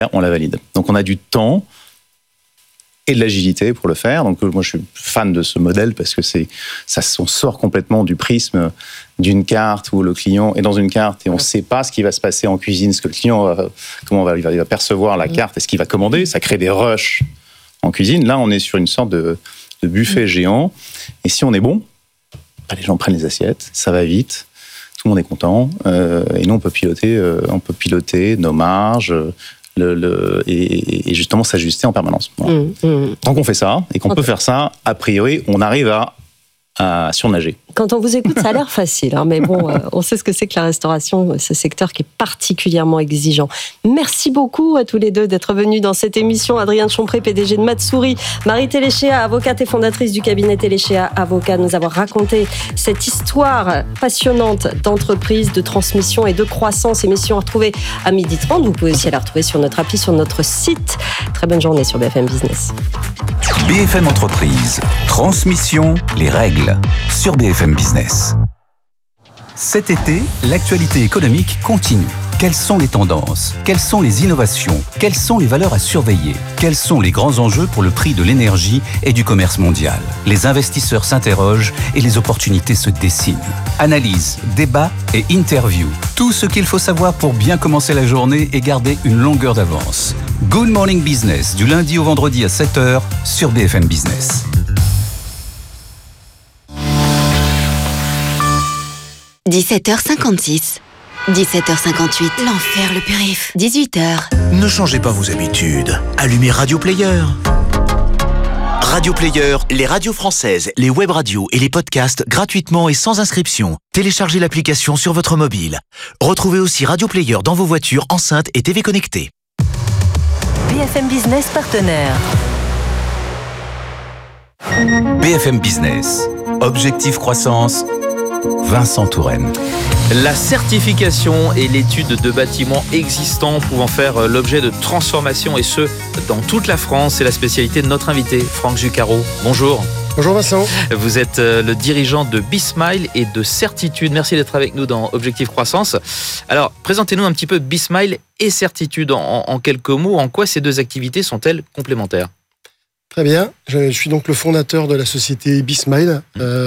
on la valide. Donc on a du temps et de l'agilité pour le faire. Donc moi je suis fan de ce modèle parce que on sort complètement du prisme d'une carte où le client est dans une carte et on ne sait pas ce qui va se passer en cuisine, ce que le client il va percevoir la carte et ce qu'il va commander. Ça crée des rushs en cuisine. Là on est sur une sorte de buffet géant et si on est bon, les gens prennent les assiettes, ça va vite. Tout le monde est content et nous on peut piloter nos marges et justement s'ajuster en permanence. Voilà. Tant qu'on fait ça et qu'on peut faire ça, a priori on arrive à surnager. Quand on vous écoute, ça a l'air facile, hein, mais bon, on sait ce que c'est que la restauration, ce secteur qui est particulièrement exigeant. Merci beaucoup à tous les deux d'être venus dans cette émission. Adrienne Chompré, PDG de Matsouri, Marie Téléchéa, avocate et fondatrice du cabinet Téléchéa Avocat, nous avoir raconté cette histoire passionnante d'entreprise, de transmission et de croissance. Émission à retrouver à 12h30. Vous pouvez aussi la retrouver sur notre appli, sur notre site. Très bonne journée sur BFM Business. BFM Entreprise, transmission, les règles, sur BFM Business. Cet été, l'actualité économique continue. Quelles sont les tendances? Quelles sont les innovations? Quelles sont les valeurs à surveiller? Quels sont les grands enjeux pour le prix de l'énergie et du commerce mondial? Les investisseurs s'interrogent et les opportunités se dessinent. Analyse, débat et interview. Tout ce qu'il faut savoir pour bien commencer la journée et garder une longueur d'avance. Good Morning Business, du lundi au vendredi à 7h sur BFM Business. « 17h56. 17h58. L'enfer, le périph'. 18h. Ne changez pas vos habitudes. Allumez Radio Player. Radio Player, les radios françaises, les web radios et les podcasts gratuitement et sans inscription. Téléchargez l'application sur votre mobile. Retrouvez aussi Radio Player dans vos voitures, enceintes et TV connectées. BFM Business partenaire. BFM Business. Objectif croissance. Vincent Touraine. La certification est l'étude de bâtiments existants pouvant faire l'objet de transformations et ce, dans toute la France. C'est la spécialité de notre invité, Franck Jucaro. Bonjour. Bonjour Vincent. Vous êtes le dirigeant de BeSmile et de Certitude. Merci d'être avec nous dans Objectif Croissance. Alors, présentez-nous un petit peu BeSmile et Certitude en quelques mots. En quoi ces deux activités sont-elles complémentaires? Très bien. Je suis donc le fondateur de la société BeSmile.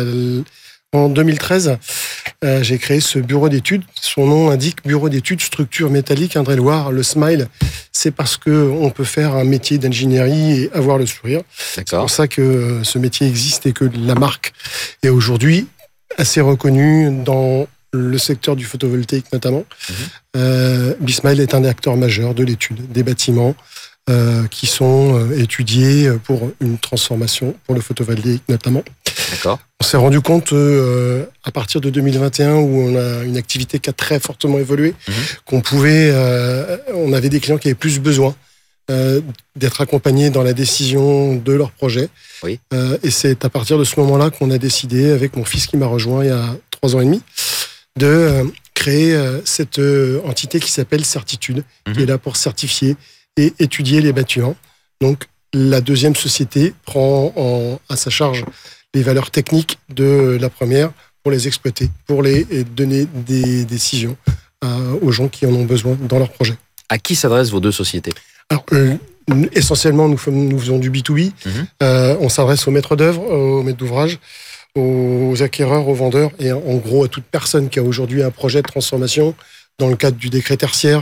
En 2013, j'ai créé ce bureau d'études. Son nom indique Bureau d'études structure métallique Indre-et-Loire. Le smile, c'est parce qu'on peut faire un métier d'ingénierie et avoir le sourire. D'accord. C'est pour ça que ce métier existe et que la marque est aujourd'hui assez reconnue dans le secteur du photovoltaïque notamment. BeSmile est un acteur majeur de l'étude des bâtiments qui sont étudiés pour une transformation pour le photovoltaïque notamment. D'accord. On s'est rendu compte à partir de 2021 où on a une activité qui a très fortement évolué, qu'on pouvait, on avait des clients qui avaient plus besoin d'être accompagnés dans la décision de leur projet. Oui. Et c'est à partir de ce moment-là qu'on a décidé, avec mon fils qui m'a rejoint il y a 3 ans et demi, de créer cette entité qui s'appelle Certitude, qui est là pour certifier et étudier les bâtiments. Donc, la deuxième société prend à sa charge les valeurs techniques de la première pour les exploiter, pour les donner des décisions aux gens qui en ont besoin dans leur projet. À qui s'adressent vos deux sociétés? Alors, essentiellement, nous faisons du B2B. On s'adresse aux maîtres d'œuvre, aux maîtres d'ouvrage, aux acquéreurs, aux vendeurs et en gros à toute personne qui a aujourd'hui un projet de transformation. Dans le cadre du décret tertiaire,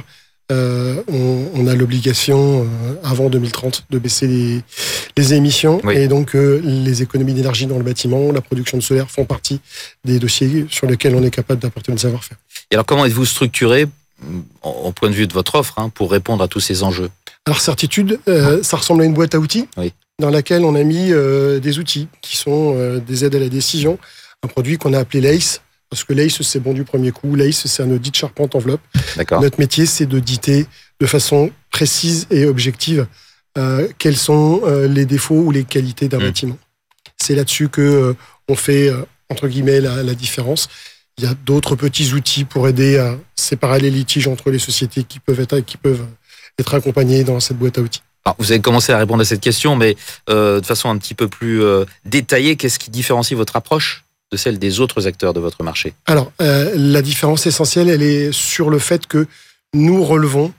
on a l'obligation, avant 2030, de baisser les émissions. Oui. Et donc, les économies d'énergie dans le bâtiment, la production de solaire font partie des dossiers sur lesquels on est capable d'apporter notre savoir-faire. Et alors, comment êtes-vous structuré, au point de vue de votre offre, pour répondre à tous ces enjeux? Alors, Certitude, ça ressemble à une boîte à outils dans laquelle on a mis des outils qui sont des aides à la décision. Un produit qu'on a appelé l'ACE. Parce que l'ACE, c'est bon du premier coup. l'ACE, c'est un audit charpente enveloppe. D'accord. Notre métier, c'est d'auditer de façon précise et objective quels sont les défauts ou les qualités d'un bâtiment. C'est là-dessus que on fait, entre guillemets, la différence. Il y a d'autres petits outils pour aider à séparer les litiges entre les sociétés qui peuvent être accompagnés dans cette boîte à outils. Alors, vous avez commencé à répondre à cette question, mais de façon un petit peu plus détaillée, qu'est-ce qui différencie votre approche de celle des autres acteurs de votre marché? Alors, la différence essentielle, elle est sur le fait que nous relevons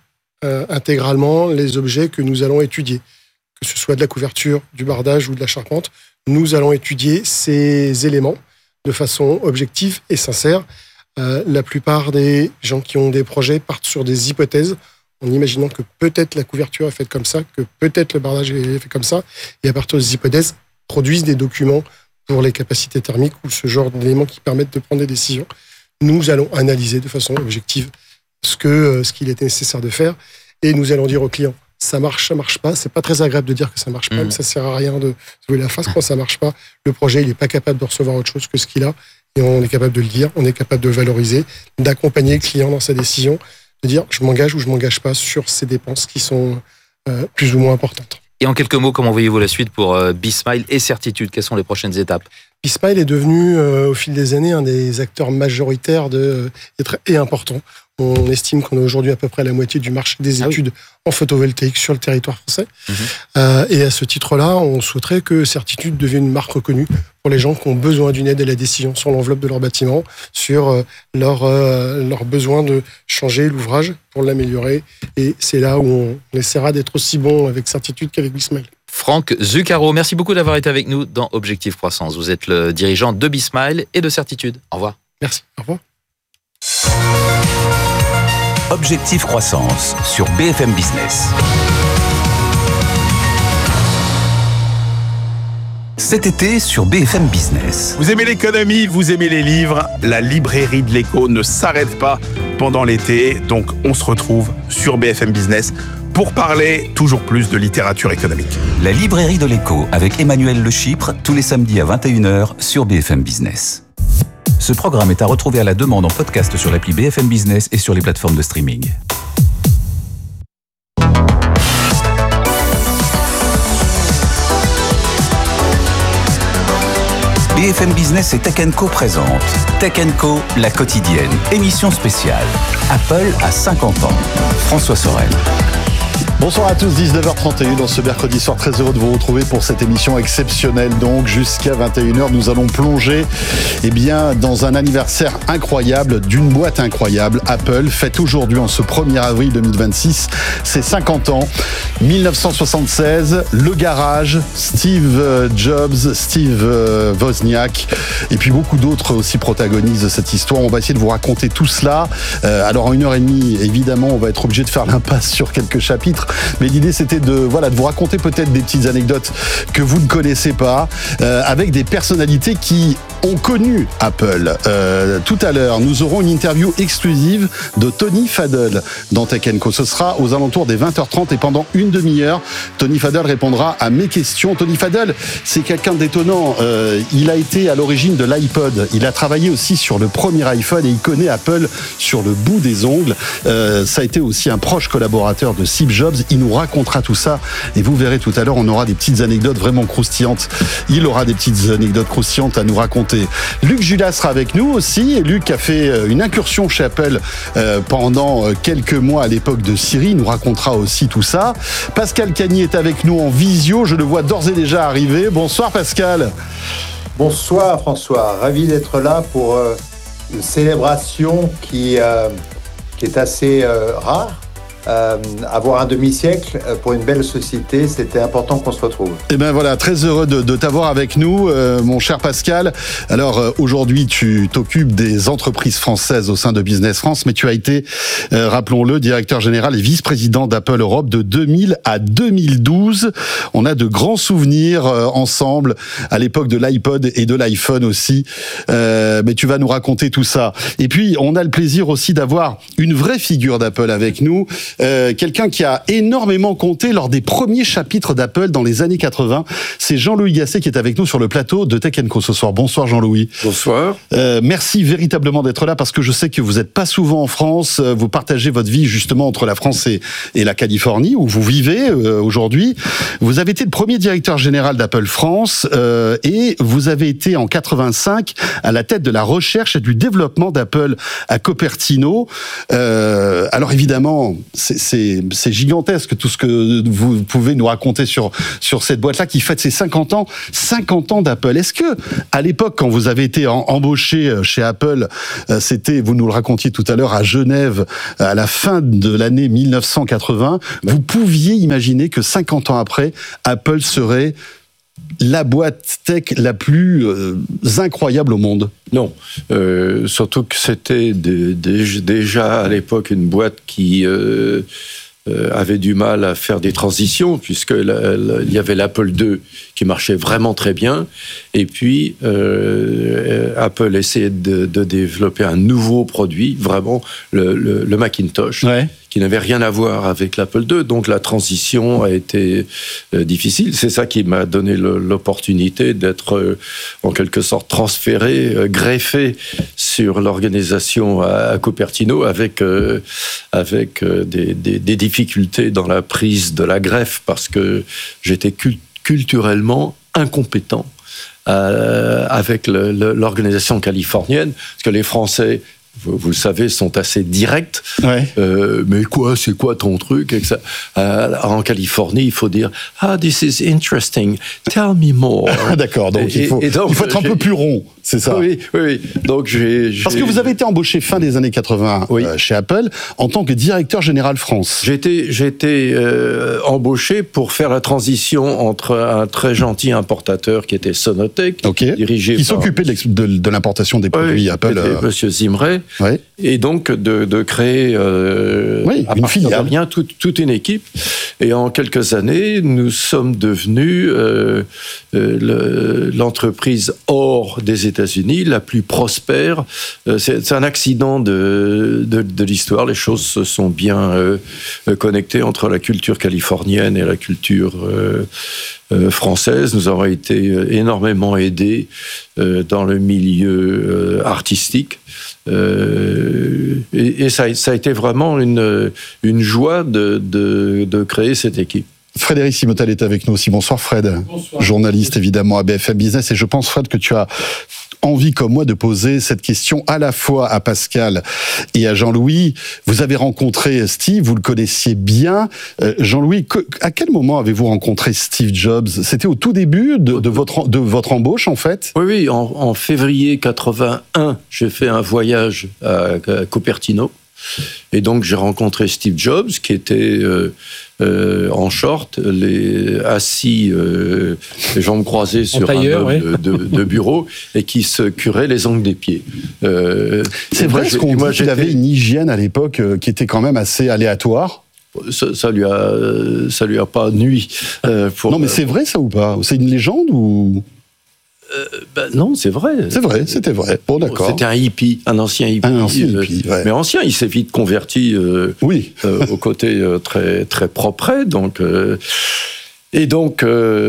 intégralement les objets que nous allons étudier. Que ce soit de la couverture, du bardage ou de la charpente, nous allons étudier ces éléments de façon objective et sincère. La plupart des gens qui ont des projets partent sur des hypothèses en imaginant que peut-être la couverture est faite comme ça, que peut-être le bardage est fait comme ça, et à partir des hypothèses, produisent des documents pour les capacités thermiques ou ce genre d'éléments qui permettent de prendre des décisions. Nous allons analyser de façon objective ce qu'il était nécessaire de faire, et nous allons dire aux clients, ça marche pas. C'est pas très agréable de dire que ça marche pas, mais ça sert à rien de se jouer la face quand ça marche pas. Le projet, il est pas capable de recevoir autre chose que ce qu'il a, et on est capable de le dire, on est capable de le valoriser, d'accompagner le client dans sa décision, de dire je m'engage ou je m'engage pas sur ces dépenses qui sont plus ou moins importantes. Et en quelques mots, comment voyez-vous la suite pour BeSmile et Certitude? Quelles sont les prochaines étapes? BeSmile est devenu, au fil des années, un des acteurs majoritaires et important. On estime qu'on a aujourd'hui à peu près la moitié du marché des études en photovoltaïque sur le territoire français. Et à ce titre-là, on souhaiterait que Certitude devienne une marque reconnue pour les gens qui ont besoin d'une aide à la décision sur l'enveloppe de leur bâtiment, sur leur besoin de changer l'ouvrage pour l'améliorer. Et c'est là où on essaiera d'être aussi bon avec Certitude qu'avec BeSmile. Franck Zuccaro, merci beaucoup d'avoir été avec nous dans Objectif Croissance. Vous êtes le dirigeant de BeSmile et de Certitude. Au revoir. Merci, au revoir. Objectif Croissance sur BFM Business. Cet été sur BFM Business. Vous aimez l'économie, vous aimez les livres, la librairie de l'écho ne s'arrête pas pendant l'été, donc on se retrouve sur BFM Business pour parler toujours plus de littérature économique. La librairie de l'écho avec Emmanuel Le Chypre, tous les samedis à 21h sur BFM Business. Ce programme est à retrouver à la demande en podcast sur l'appli BFM Business et sur les plateformes de streaming. BFM Business et Tech & Co présente Tech & Co, la quotidienne, émission spéciale. Apple a 50 ans. François Sorel. Bonsoir à tous, 19h31 dans ce mercredi soir, très heureux de vous retrouver pour cette émission exceptionnelle. Donc jusqu'à 21h, nous allons plonger dans un anniversaire incroyable d'une boîte incroyable. Apple fête aujourd'hui en ce 1er avril 2026 ses 50 ans. 1976, le garage, Steve Jobs, Steve Wozniak et puis beaucoup d'autres aussi protagonisent cette histoire. On va essayer de vous raconter tout cela. Alors en 1h30, évidemment, on va être obligé de faire l'impasse sur quelques chapitres. Mais l'idée, c'était de vous raconter peut-être des petites anecdotes que vous ne connaissez pas, avec des personnalités qui ont connu Apple. Tout à l'heure, nous aurons une interview exclusive de Tony Fadell dans Tech & Co. Ce sera aux alentours des 20h30 et pendant une demi-heure, Tony Fadell répondra à mes questions. Tony Fadell, c'est quelqu'un d'étonnant. Il a été à l'origine de l'iPod. Il a travaillé aussi sur le premier iPhone et il connaît Apple sur le bout des ongles. Ça a été aussi un proche collaborateur de Steve Jobs. Il nous racontera tout ça et vous verrez tout à l'heure, on aura des petites anecdotes vraiment croustillantes. Il aura des petites anecdotes croustillantes à nous raconter. Luc Julas sera avec nous aussi. Et Luc a fait une incursion chez Apple pendant quelques mois à l'époque de Siri. Il nous racontera aussi tout ça. Pascal Cagny est avec nous en visio. Je le vois d'ores et déjà arriver. Bonsoir Pascal. Bonsoir François. Ravi d'être là pour une célébration qui est assez rare. Avoir un demi-siècle pour une belle société, c'était important qu'on se retrouve. Et ben voilà, très heureux de t'avoir avec nous, mon cher Pascal. Alors aujourd'hui, tu t'occupes des entreprises françaises au sein de Business France, mais tu as été, rappelons-le, directeur général et vice-président d'Apple Europe de 2000 à 2012. On a de grands souvenirs ensemble à l'époque de l'iPod et de l'iPhone aussi. Mais tu vas nous raconter tout ça. Et puis, on a le plaisir aussi d'avoir une vraie figure d'Apple avec nous. Quelqu'un qui a énormément compté lors des premiers chapitres d'Apple dans les années 80. C'est Jean-Louis Gasset qui est avec nous sur le plateau de Tech & Co ce soir. Bonsoir Jean-Louis. Bonsoir. Merci véritablement d'être là parce que je sais que vous n'êtes pas souvent en France. Vous partagez votre vie justement entre la France et la Californie où vous vivez aujourd'hui. Vous avez été le premier directeur général d'Apple France et vous avez été en 85 à la tête de la recherche et du développement d'Apple à Cupertino. Alors évidemment, c'est gigantesque tout ce que vous pouvez nous raconter sur cette boîte-là qui fête ses 50 ans d'Apple. Est-ce que, à l'époque, quand vous avez été embauché chez Apple, c'était, vous nous le racontiez tout à l'heure, à Genève, à la fin de l'année 1980, vous pouviez imaginer que 50 ans après, Apple serait la boîte tech la plus incroyable au monde? Non, surtout que c'était déjà à l'époque une boîte qui avait du mal à faire des transitions, puisque il y avait l'Apple II qui marchait vraiment très bien, et puis Apple essayait de développer un nouveau produit, vraiment le Macintosh, qui n'avait rien à voir avec l'Apple II, donc la transition a été difficile. C'est ça qui m'a donné l'opportunité d'être en quelque sorte transféré, greffé sur l'organisation à Cupertino, avec des difficultés dans la prise de la greffe, parce que j'étais culturellement incompétent avec l'organisation californienne, parce que les Français, vous le savez, sont assez directs. Mais c'est quoi ton truc? En Californie, il faut dire « Ah, this is interesting, tell me more ». D'accord, donc il faut être un peu plus rond, c'est ça? Oui. Donc Parce que vous avez été embauché fin des années 80 chez Apple en tant que directeur général France. J'ai été embauché pour faire la transition entre un très gentil importateur qui était Sonotek, dirigé qui s'occupait de l'importation des produits Apple. Monsieur Zimray. Et donc de créer une filiale, toute une équipe. Et en quelques années, nous sommes devenus l'entreprise hors des États-Unis la plus prospère. C'est un accident de l'histoire. Les choses se sont bien connectées entre la culture californienne et la culture française. Nous avons été énormément aidés dans le milieu artistique. Et ça a été vraiment une joie de créer cette équipe. Frédéric Simotel est avec nous aussi. Bonsoir Fred. Bonsoir. Journaliste évidemment à BFM Business. Et je pense, Fred, que tu as envie comme moi de poser cette question à la fois à Pascal et à Jean-Louis. Vous avez rencontré Steve, vous le connaissiez bien. Jean-Louis, à quel moment avez-vous rencontré Steve Jobs? C'était au tout début de votre embauche, en fait? Oui, en février 81, j'ai fait un voyage à Cupertino. Et donc j'ai rencontré Steve Jobs, qui était en short, assis, les jambes croisées sur un meuble de bureau, et qui se curait les ongles des pieds. C'est vrai qu'on dit qu'il avait une hygiène à l'époque qui était quand même assez aléatoire. Ça lui a pas nui. Non, mais c'est vrai ça ou pas? C'est une légende ou? Non, c'est vrai. C'était vrai. Bon, d'accord. C'était un hippie, un ancien hippie. Mais ancien, il s'est vite converti au côté très, très propre. Donc, et donc,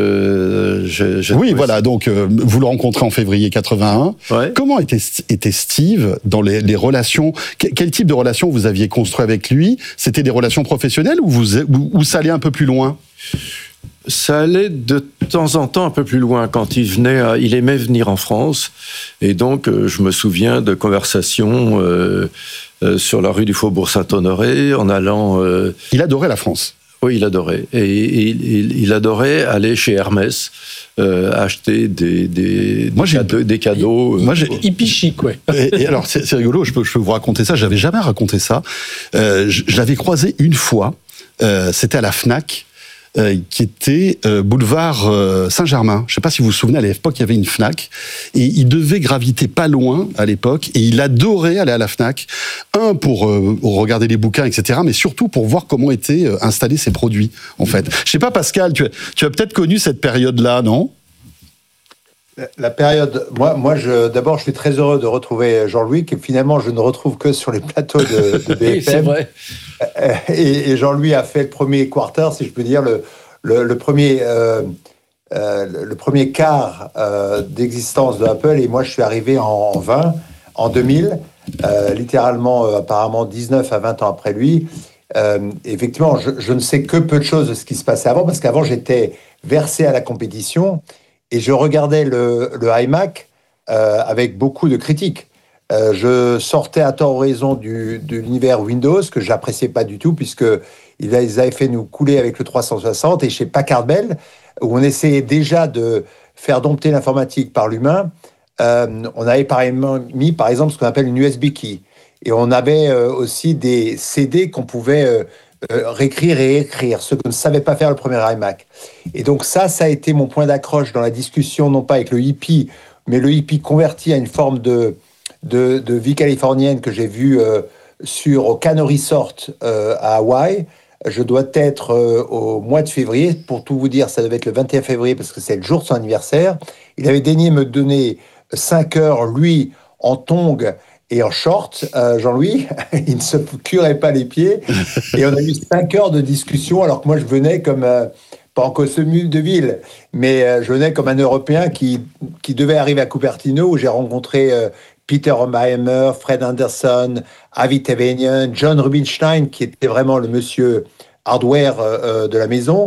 voilà. Donc, vous le rencontrez en février 81. Comment était Steve dans les relations? Quel type de relations vous aviez construit avec lui? C'était des relations professionnelles ou ça allait un peu plus loin? Ça allait de temps en temps un peu plus loin. Quand il aimait venir en France, et donc je me souviens de conversations sur la rue du Faubourg Saint-Honoré, en allant... Il adorait la France. Oui, il adorait. Et il adorait aller chez Hermès, acheter des cadeaux. Moi, j'ai hippie chic, Et alors, c'est rigolo, je peux vous raconter ça, j'avais jamais raconté ça. Je l'avais croisé une fois, c'était à la Fnac, qui était boulevard Saint-Germain. Je ne sais pas si vous vous souvenez, à l'époque, il y avait une Fnac, et il devait graviter pas loin à l'époque, et il adorait aller à la Fnac, pour regarder les bouquins, etc., mais surtout pour voir comment étaient installés ses produits, en fait. Je ne sais pas, Pascal, tu as peut-être connu cette période-là, non? La période, moi, d'abord, je suis très heureux de retrouver Jean-Louis, que finalement, je ne retrouve que sur les plateaux de BFM. C'est vrai. Et Jean-Louis a fait le premier quarter, si je peux dire, le premier quart d'existence de Apple. Et moi, je suis arrivé en 2000, littéralement, apparemment 19 à 20 ans après lui. Effectivement, je ne sais que peu de choses de ce qui se passait avant, parce qu'avant, j'étais versé à la compétition. Et je regardais le iMac avec beaucoup de critiques. Je sortais à tort ou raison de l'univers Windows, que j'appréciais pas du tout, puisque ils avaient fait nous couler avec le 360, et chez Packard Bell, où on essayait déjà de faire dompter l'informatique par l'humain, on avait mis par exemple ce qu'on appelle une USB key. Et on avait aussi des CD qu'on pouvait réécrire et écrire, ce que ne savait pas faire le premier iMac. Et donc ça a été mon point d'accroche dans la discussion, non pas avec le hippie, mais le hippie converti à une forme de vie californienne que j'ai vue au Cano Resort à Hawaï. Je dois être au mois de février. Pour tout vous dire, ça devait être le 21 février parce que c'est le jour de son anniversaire. Il avait daigné me donner 5 heures, lui, en tongs et en short, Jean-Louis. Il ne se curait pas les pieds. Et on a eu 5 heures de discussion, alors que moi, je venais comme, pas en costume de ville, mais je venais comme un Européen qui devait arriver à Cupertino, où j'ai rencontré Peter Omeimer, Fred Anderson, Avi Tevenian, John Rubinstein, qui était vraiment le monsieur hardware de la maison,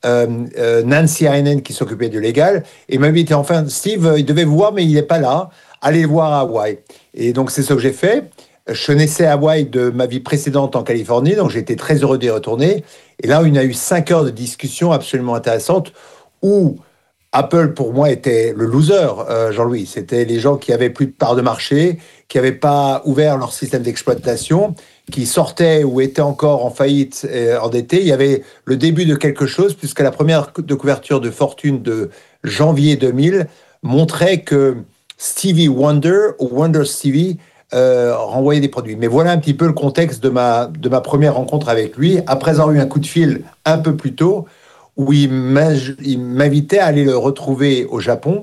Nancy Heinen, qui s'occupait du légal, et m'invitait enfin, Steve, il devait vous voir, mais il n'est pas là, allez le voir à Hawaï. Et donc, c'est ce que j'ai fait. Je connaissais Hawaï de ma vie précédente en Californie, donc j'étais très heureux d'y retourner. Et là, il y a eu 5 heures de discussion absolument intéressantes où Apple, pour moi, était le loser, Jean-Louis. C'était les gens qui avaient plus de part de marché, qui n'avaient pas ouvert leur système d'exploitation, qui sortaient ou étaient encore en faillite, endettés. Il y avait le début de quelque chose, puisque la première de couverture de Fortune de janvier 2000 montrait que Stevie Wonder, ou Wonder Stevie, renvoyait des produits. Mais voilà un petit peu le contexte de ma première rencontre avec lui, après avoir eu un coup de fil un peu plus tôt, où il m'invitait à aller le retrouver au Japon,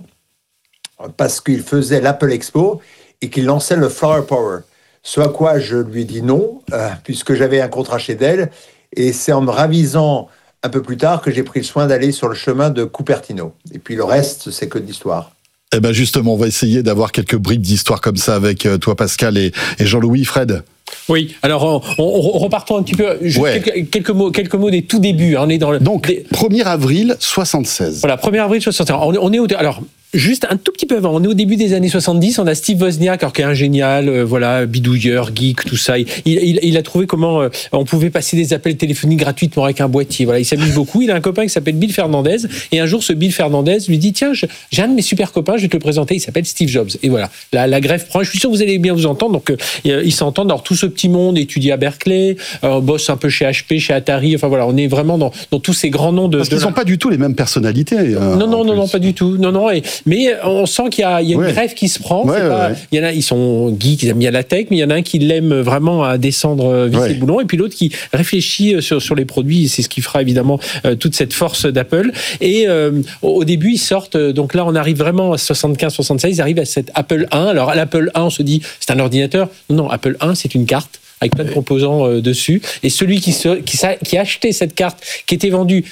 parce qu'il faisait l'Apple Expo et qu'il lançait le Flower Power. Ce à quoi je lui ai dit non, puisque j'avais un contrat chez Dell, et c'est en me ravisant un peu plus tard que j'ai pris le soin d'aller sur le chemin de Cupertino. Et puis le reste, c'est que de l'histoire. Eh ben justement, on va essayer d'avoir quelques bribes d'histoire comme ça avec toi, Pascal, et Jean-Louis. Fred? Oui, alors repartons un petit peu, quelques mots des tout débuts. On est dans Donc, 1er avril 76. Voilà, 1er avril 76. On est alors, juste un tout petit peu avant, on est au début des années 70, on a Steve Wozniak, alors, qui est un génial, bidouilleur, geek, tout ça. Il a trouvé comment on pouvait passer des appels téléphoniques gratuitement avec un boîtier. Voilà, il s'amuse beaucoup. Il a un copain qui s'appelle Bill Fernandez, et un jour, ce Bill Fernandez lui dit, tiens, j'ai un de mes super copains, je vais te le présenter, il s'appelle Steve Jobs. Et voilà, la grève prend. Je suis sûr que vous allez bien vous entendre. Donc, ils s'entendent. Alors, tout ce petit monde étudie à Berkeley, bosse un peu chez HP, chez Atari. Enfin voilà, on est vraiment dans tous ces grands noms de. Parce qu'ils sont pas du tout les mêmes personnalités. Non, pas du tout. Mais on sent qu'il y a une grève qui se prend. Il y en a, ils sont geeks, ils aiment bien la tech, mais il y en a un qui l'aime vraiment à descendre vite les boulons, et puis l'autre qui réfléchit sur les produits. C'est ce qui fera évidemment toute cette force d'Apple. Et au début, ils sortent. Donc là, on arrive vraiment à 75-76. Ils arrivent à cette Apple I. Alors à l'Apple I, on se dit c'est un ordinateur. Non, Apple I, c'est une carte avec plein de composants dessus. Et celui qui a acheté cette carte, qui était vendue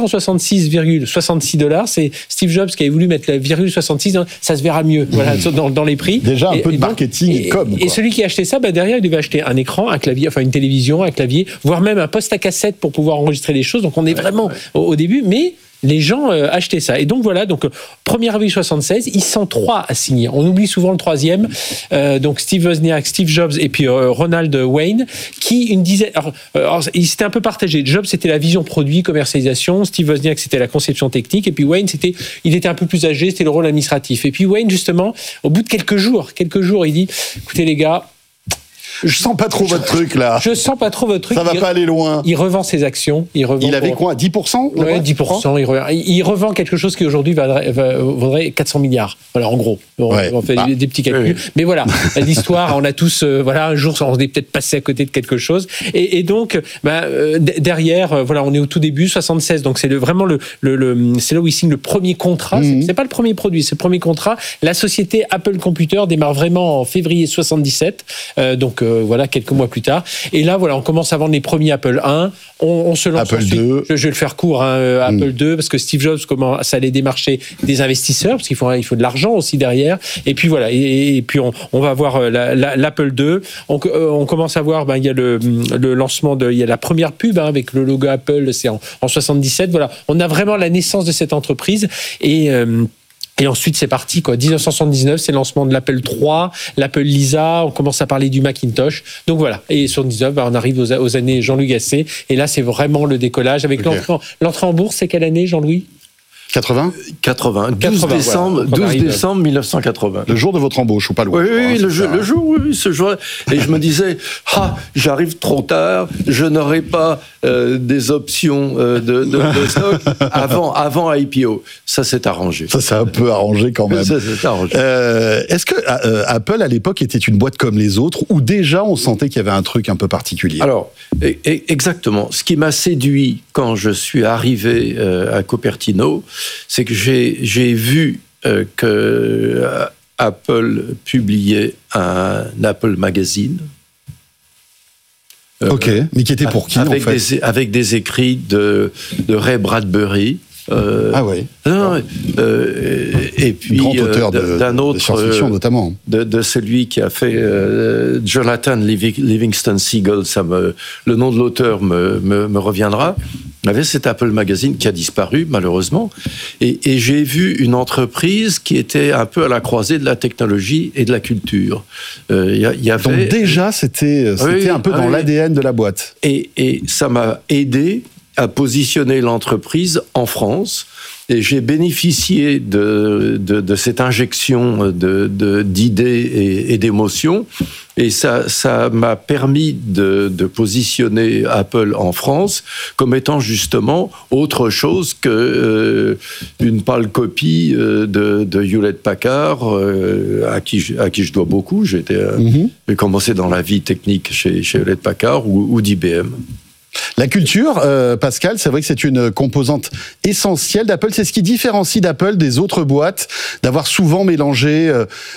$666,66, c'est Steve Jobs qui avait voulu mettre la virgule 66. Ça se verra mieux, voilà, dans les prix. Déjà un peu de marketing et celui qui a acheté ça, derrière, il devait acheter un écran, un clavier, enfin une télévision, un clavier, voire même un poste à cassette pour pouvoir enregistrer les choses. Donc on est vraiment au début, mais les gens achetaient ça. Et donc voilà, 1er avril 76, ils sont 3 à signer. On oublie souvent le troisième. Donc Steve Wozniak, Steve Jobs et puis Ronald Wayne, qui une dizaine. Alors ils s'étaient un peu partagés. Jobs, c'était la vision produit, commercialisation. Steve Wozniak, c'était la conception technique. Et puis Wayne, il était un peu plus âgé, c'était le rôle administratif. Et puis Wayne, justement, au bout de quelques jours, il dit, écoutez les gars, je sens pas trop votre truc là. Je sens pas trop votre truc. Ça va pas aller loin. Il revend ses actions. Il avait quoi, 10%? Ouais, 10%. Il revend quelque chose qui aujourd'hui vaudrait 400 milliards. Voilà, en gros. On fait des petits calculs. Mais voilà, l'histoire, on a tous, un jour, on est peut-être passé à côté de quelque chose. Et donc, derrière, on est au tout début, 76. Donc c'est vraiment c'est là où il signe le premier contrat. C'est pas le premier produit, c'est le premier contrat. La société Apple Computer démarre vraiment en février 77. Quelques mois plus tard. Et là, on commence à vendre les premiers Apple I. On se lance Apple ensuite. 2. Je vais le faire court, Apple 2, parce que Steve Jobs commence à aller démarcher des investisseurs, parce qu'il faut de l'argent aussi derrière. Et puis voilà. Et puis on va voir l'Apple 2. On commence à voir, il y a le lancement il y a la première pub avec le logo Apple, c'est en 77. Voilà. On a vraiment la naissance de cette entreprise. Et Et ensuite, c'est parti, quoi. 1979, c'est le lancement de l'Apple III, l'Apple Lisa, on commence à parler du Macintosh. Donc voilà. Et sur 19, on arrive aux années Jean-Louis Gasset. Et là, c'est vraiment le décollage. Avec l'entrée en bourse, c'est quelle année, Jean-Louis ? 80 12 décembre, voilà, 12 décembre 1980. Le jour de votre embauche, ou pas loin. Oui, le jour, ce jour. Et je me disais, j'arrive trop tard, je n'aurai pas des options de stock avant IPO. Ça s'est arrangé. Ça s'est un peu arrangé quand même. Ça s'est arrangé. Est-ce que Apple, à l'époque, était une boîte comme les autres, ou déjà on sentait qu'il y avait un truc un peu particulier ? Alors, exactement. Ce qui m'a séduit quand je suis arrivé à Cupertino, c'est que j'ai vu que Apple publiait un Apple Magazine. Ok, mais qui était pour qui, en fait ? Avec des écrits de Ray Bradbury. Oui. Et puis grand auteur d'un autre, de science-fiction notamment, de celui qui a fait Jonathan Livingston Seagull. Le nom de l'auteur me reviendra. Il y avait cet Apple Magazine qui a disparu malheureusement, et j'ai vu une entreprise qui était un peu à la croisée de la technologie et de la culture. Il y avait, donc déjà c'était un peu dans l'ADN de la boîte. Et ça m'a aidé à positionner l'entreprise en France, et j'ai bénéficié de cette injection d'idées et d'émotions, et ça m'a permis de positionner Apple en France comme étant justement autre chose que une pâle copie de Hewlett-Packard, à qui je dois beaucoup. J'ai commencé dans la vie technique chez Hewlett-Packard ou d'IBM. La culture, Pascal, c'est vrai que c'est une composante essentielle d'Apple. C'est ce qui différencie d'Apple des autres boîtes, d'avoir souvent mélangé,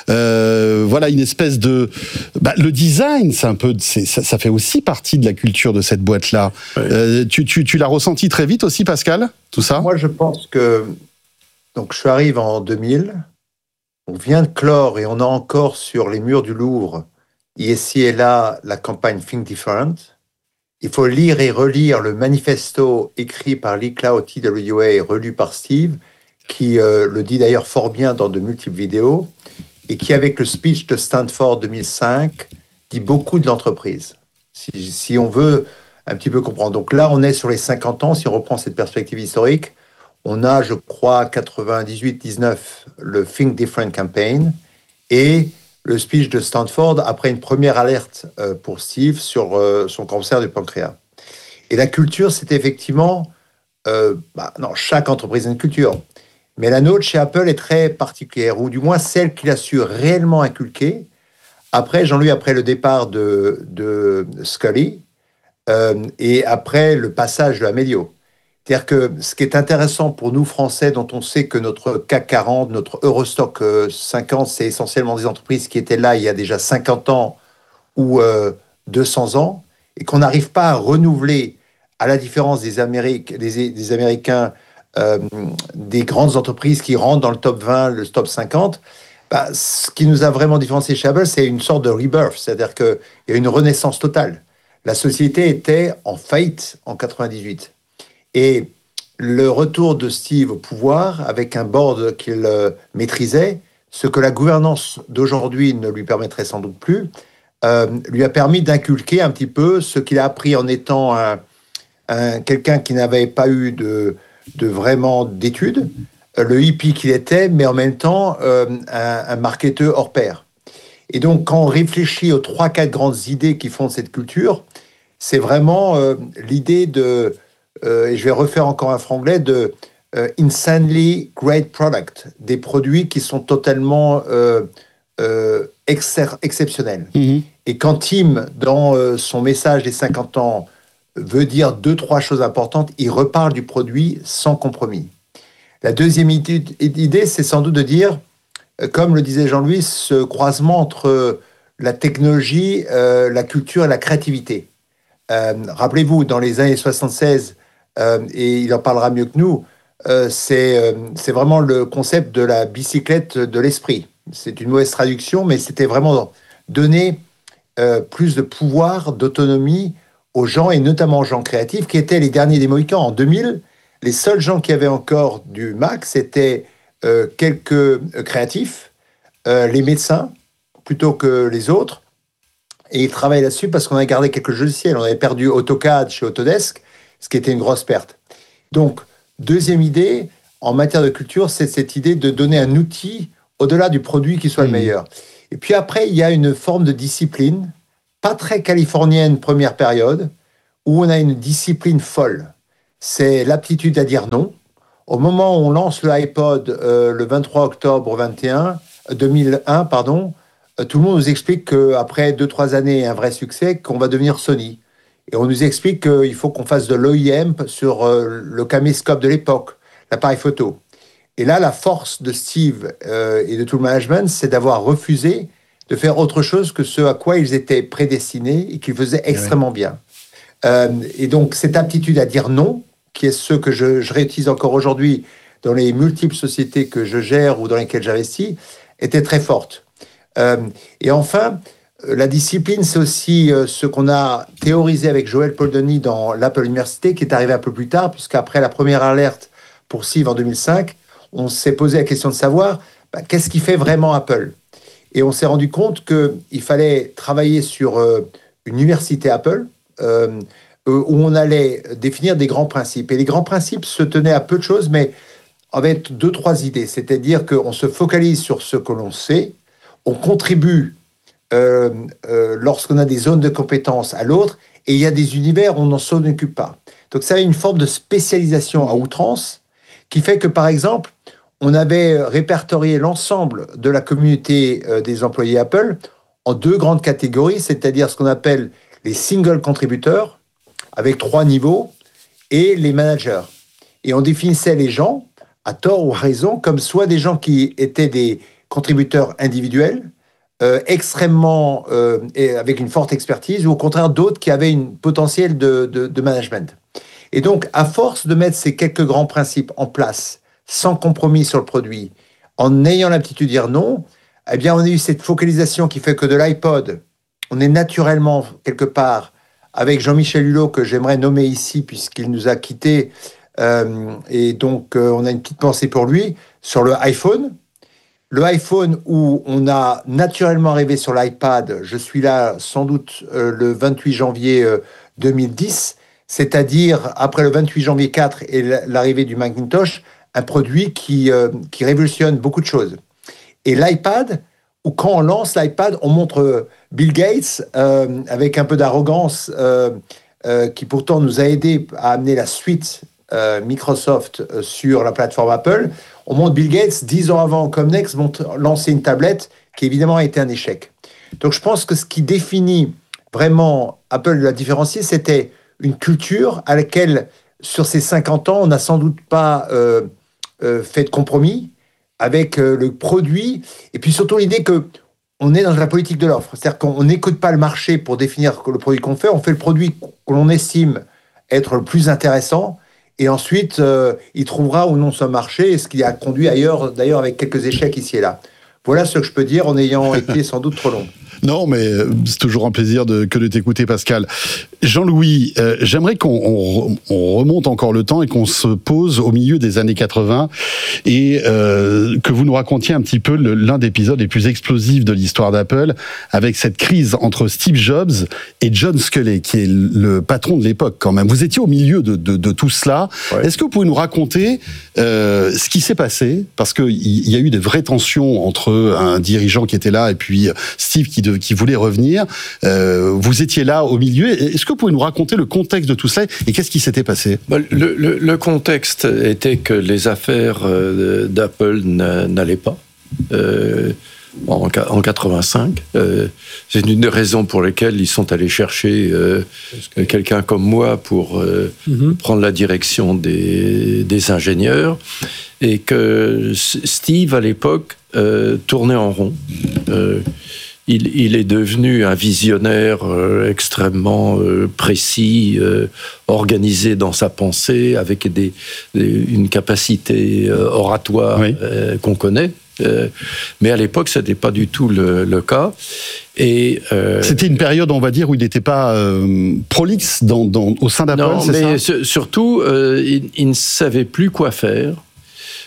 une espèce de... le design, ça fait aussi partie de la culture de cette boîte-là. Oui. Tu l'as ressenti très vite aussi, Pascal, tout ça ? Moi, je pense que... Donc, je arrive en 2000, on vient de clore et on a encore sur les murs du Louvre, ici et là, la campagne Think Different. Il faut lire et relire le manifesto écrit par Lee Cloud TWA et relu par Steve, qui le dit d'ailleurs fort bien dans de multiples vidéos, et qui, avec le speech de Stanford 2005, dit beaucoup de l'entreprise, si on veut un petit peu comprendre. Donc là, on est sur les 50 ans, si on reprend cette perspective historique, on a, je crois, 98-19, le Think Different Campaign, et le speech de Stanford après une première alerte pour Steve sur son cancer du pancréas. Et la culture, c'est effectivement... chaque entreprise a une culture. Mais la nôtre, chez Apple, est très particulière, ou du moins celle qu'il a su réellement inculquer. Après, Jean-Louis, après le départ de Scully, et après le passage de Amelio. C'est-à-dire que ce qui est intéressant pour nous, Français, dont on sait que notre CAC 40, notre Eurostock 50, c'est essentiellement des entreprises qui étaient là il y a déjà 50 ans ou 200 ans, et qu'on n'arrive pas à renouveler, à la différence des Américains, des grandes entreprises qui rentrent dans le top 20, le top 50, ce qui nous a vraiment différencié chez Apple, c'est une sorte de rebirth, c'est-à-dire qu'il y a une renaissance totale. La société était en faillite en 98. Et le retour de Steve au pouvoir, avec un board qu'il maîtrisait, ce que la gouvernance d'aujourd'hui ne lui permettrait sans doute plus, lui a permis d'inculquer un petit peu ce qu'il a appris en étant quelqu'un qui n'avait pas eu de vraiment d'études, le hippie qu'il était, mais en même temps un marketeur hors pair. Et donc, quand on réfléchit aux 3-4 grandes idées qui font cette culture, c'est vraiment l'idée de... et je vais refaire encore un franglais, de insanely great product, des produits qui sont totalement exceptionnels. Mm-hmm. Et quand Tim, dans son message des 50 ans, veut dire 2-3 choses importantes, il reparle du produit sans compromis. La deuxième idée, c'est sans doute de dire, comme le disait Jean-Louis, ce croisement entre la technologie, la culture et la créativité. Rappelez-vous, dans les années 76, et il en parlera mieux que nous, c'est vraiment le concept de la bicyclette de l'esprit. C'est une mauvaise traduction, mais c'était vraiment donner plus de pouvoir, d'autonomie aux gens, et notamment aux gens créatifs, qui étaient les derniers des Mohicans. En 2000, les seuls gens qui avaient encore du Mac, c'était quelques créatifs, les médecins, plutôt que les autres. Et ils travaillent là-dessus parce qu'on a gardé quelques logiciels. On avait perdu AutoCAD chez Autodesk, ce qui était une grosse perte. Donc, deuxième idée, en matière de culture, c'est cette idée de donner un outil au-delà du produit qui soit le meilleur. Et puis après, il y a une forme de discipline, pas très californienne première période, où on a une discipline folle. C'est l'aptitude à dire non. Au moment où on lance le iPod le 23 octobre 2001, tout le monde nous explique qu'après 2-3 années et un vrai succès, qu'on va devenir Sony. Et on nous explique qu'il faut qu'on fasse de l'OEM sur le caméscope de l'époque, l'appareil photo. Et là, la force de Steve et de tout le management, c'est d'avoir refusé de faire autre chose que ce à quoi ils étaient prédestinés et qu'ils faisaient extrêmement bien. Et donc, cette aptitude à dire non, qui est ce que je réutilise encore aujourd'hui dans les multiples sociétés que je gère ou dans lesquelles j'investis, était très forte. Et enfin, la discipline, c'est aussi ce qu'on a théorisé avec Joël Poldoni dans l'Apple Université, qui est arrivé un peu plus tard, puisqu'après la première alerte pour Steve en 2005, on s'est posé la question de savoir qu'est-ce qui fait vraiment Apple. Et on s'est rendu compte qu'il fallait travailler sur une université Apple, où on allait définir des grands principes. Et les grands principes se tenaient à peu de choses, mais avec 2-3 idées. C'est-à-dire qu'on se focalise sur ce que l'on sait, on contribue lorsqu'on a des zones de compétences à l'autre, et il y a des univers où on n'en s'en occupe pas. Donc ça a une forme de spécialisation à outrance, qui fait que, par exemple, on avait répertorié l'ensemble de la communauté des employés Apple en 2 grandes catégories, c'est-à-dire ce qu'on appelle les single contributeurs, avec 3 niveaux, et les managers. Et on définissait les gens, à tort ou à raison, comme soit des gens qui étaient des contributeurs individuels, extrêmement, avec une forte expertise, ou au contraire d'autres qui avaient une potentiel de management. Et donc, à force de mettre ces quelques grands principes en place, sans compromis sur le produit, en ayant l'aptitude de dire non, eh bien, on a eu cette focalisation qui fait que de l'iPod, on est naturellement, quelque part, avec Jean-Michel Hulot, que j'aimerais nommer ici, puisqu'il nous a quittés, et donc on a une petite pensée pour lui, sur le iPhone. Le iPhone où on a naturellement arrivé sur l'iPad, je suis là sans doute le 28 janvier 2010, c'est-à-dire après le 28 janvier 4 et l'arrivée du Macintosh, un produit qui révolutionne beaucoup de choses. Et l'iPad, où quand on lance l'iPad, on montre Bill Gates avec un peu d'arrogance, qui pourtant nous a aidé à amener la suite Microsoft sur la plateforme Apple. On montre Bill Gates 10 ans avant, comme Next, lancer une tablette qui évidemment a été un échec. Donc je pense que ce qui définit vraiment Apple, la différencier, c'était une culture à laquelle, sur ces 50 ans, on n'a sans doute pas fait de compromis avec le produit, et puis surtout l'idée qu'on est dans la politique de l'offre. C'est-à-dire qu'on n'écoute pas le marché pour définir le produit qu'on fait, on fait le produit que l'on estime être le plus intéressant, et ensuite, il trouvera ou non son marché, ce qui a conduit ailleurs, d'ailleurs avec quelques échecs ici et là. Voilà ce que je peux dire en ayant été sans doute trop long. Non, mais c'est toujours un plaisir que de t'écouter, Pascal. Jean-Louis, j'aimerais qu'on remonte encore le temps et qu'on se pose au milieu des années 80 et que vous nous racontiez un petit peu l'un des épisodes les plus explosifs de l'histoire d'Apple, avec cette crise entre Steve Jobs et John Sculley, qui est le patron de l'époque quand même. Vous étiez au milieu de tout cela. Ouais. Est-ce que vous pouvez nous raconter ce qui s'est passé? Parce qu'il y a eu des vraies tensions entre un dirigeant qui était là et puis Steve qui voulait revenir. Vous étiez là au milieu. Est-ce que vous pouvez nous raconter le contexte de tout cela et qu'est-ce qui s'était passé? Le contexte était que les affaires d'Apple n'allaient pas en 85. C'est une des raisons pour lesquelles ils sont allés chercher quelqu'un comme moi pour prendre la direction des ingénieurs, et que Steve, à l'époque, tournait en rond. Il est devenu un visionnaire extrêmement précis, organisé dans sa pensée, avec une capacité oratoire qu'on connaît. Mais à l'époque, ce n'était pas du tout le cas. Et c'était une période, on va dire, où il n'était pas prolixe au sein d'Apple, non, c'est mais ça? Surtout, il ne savait plus quoi faire.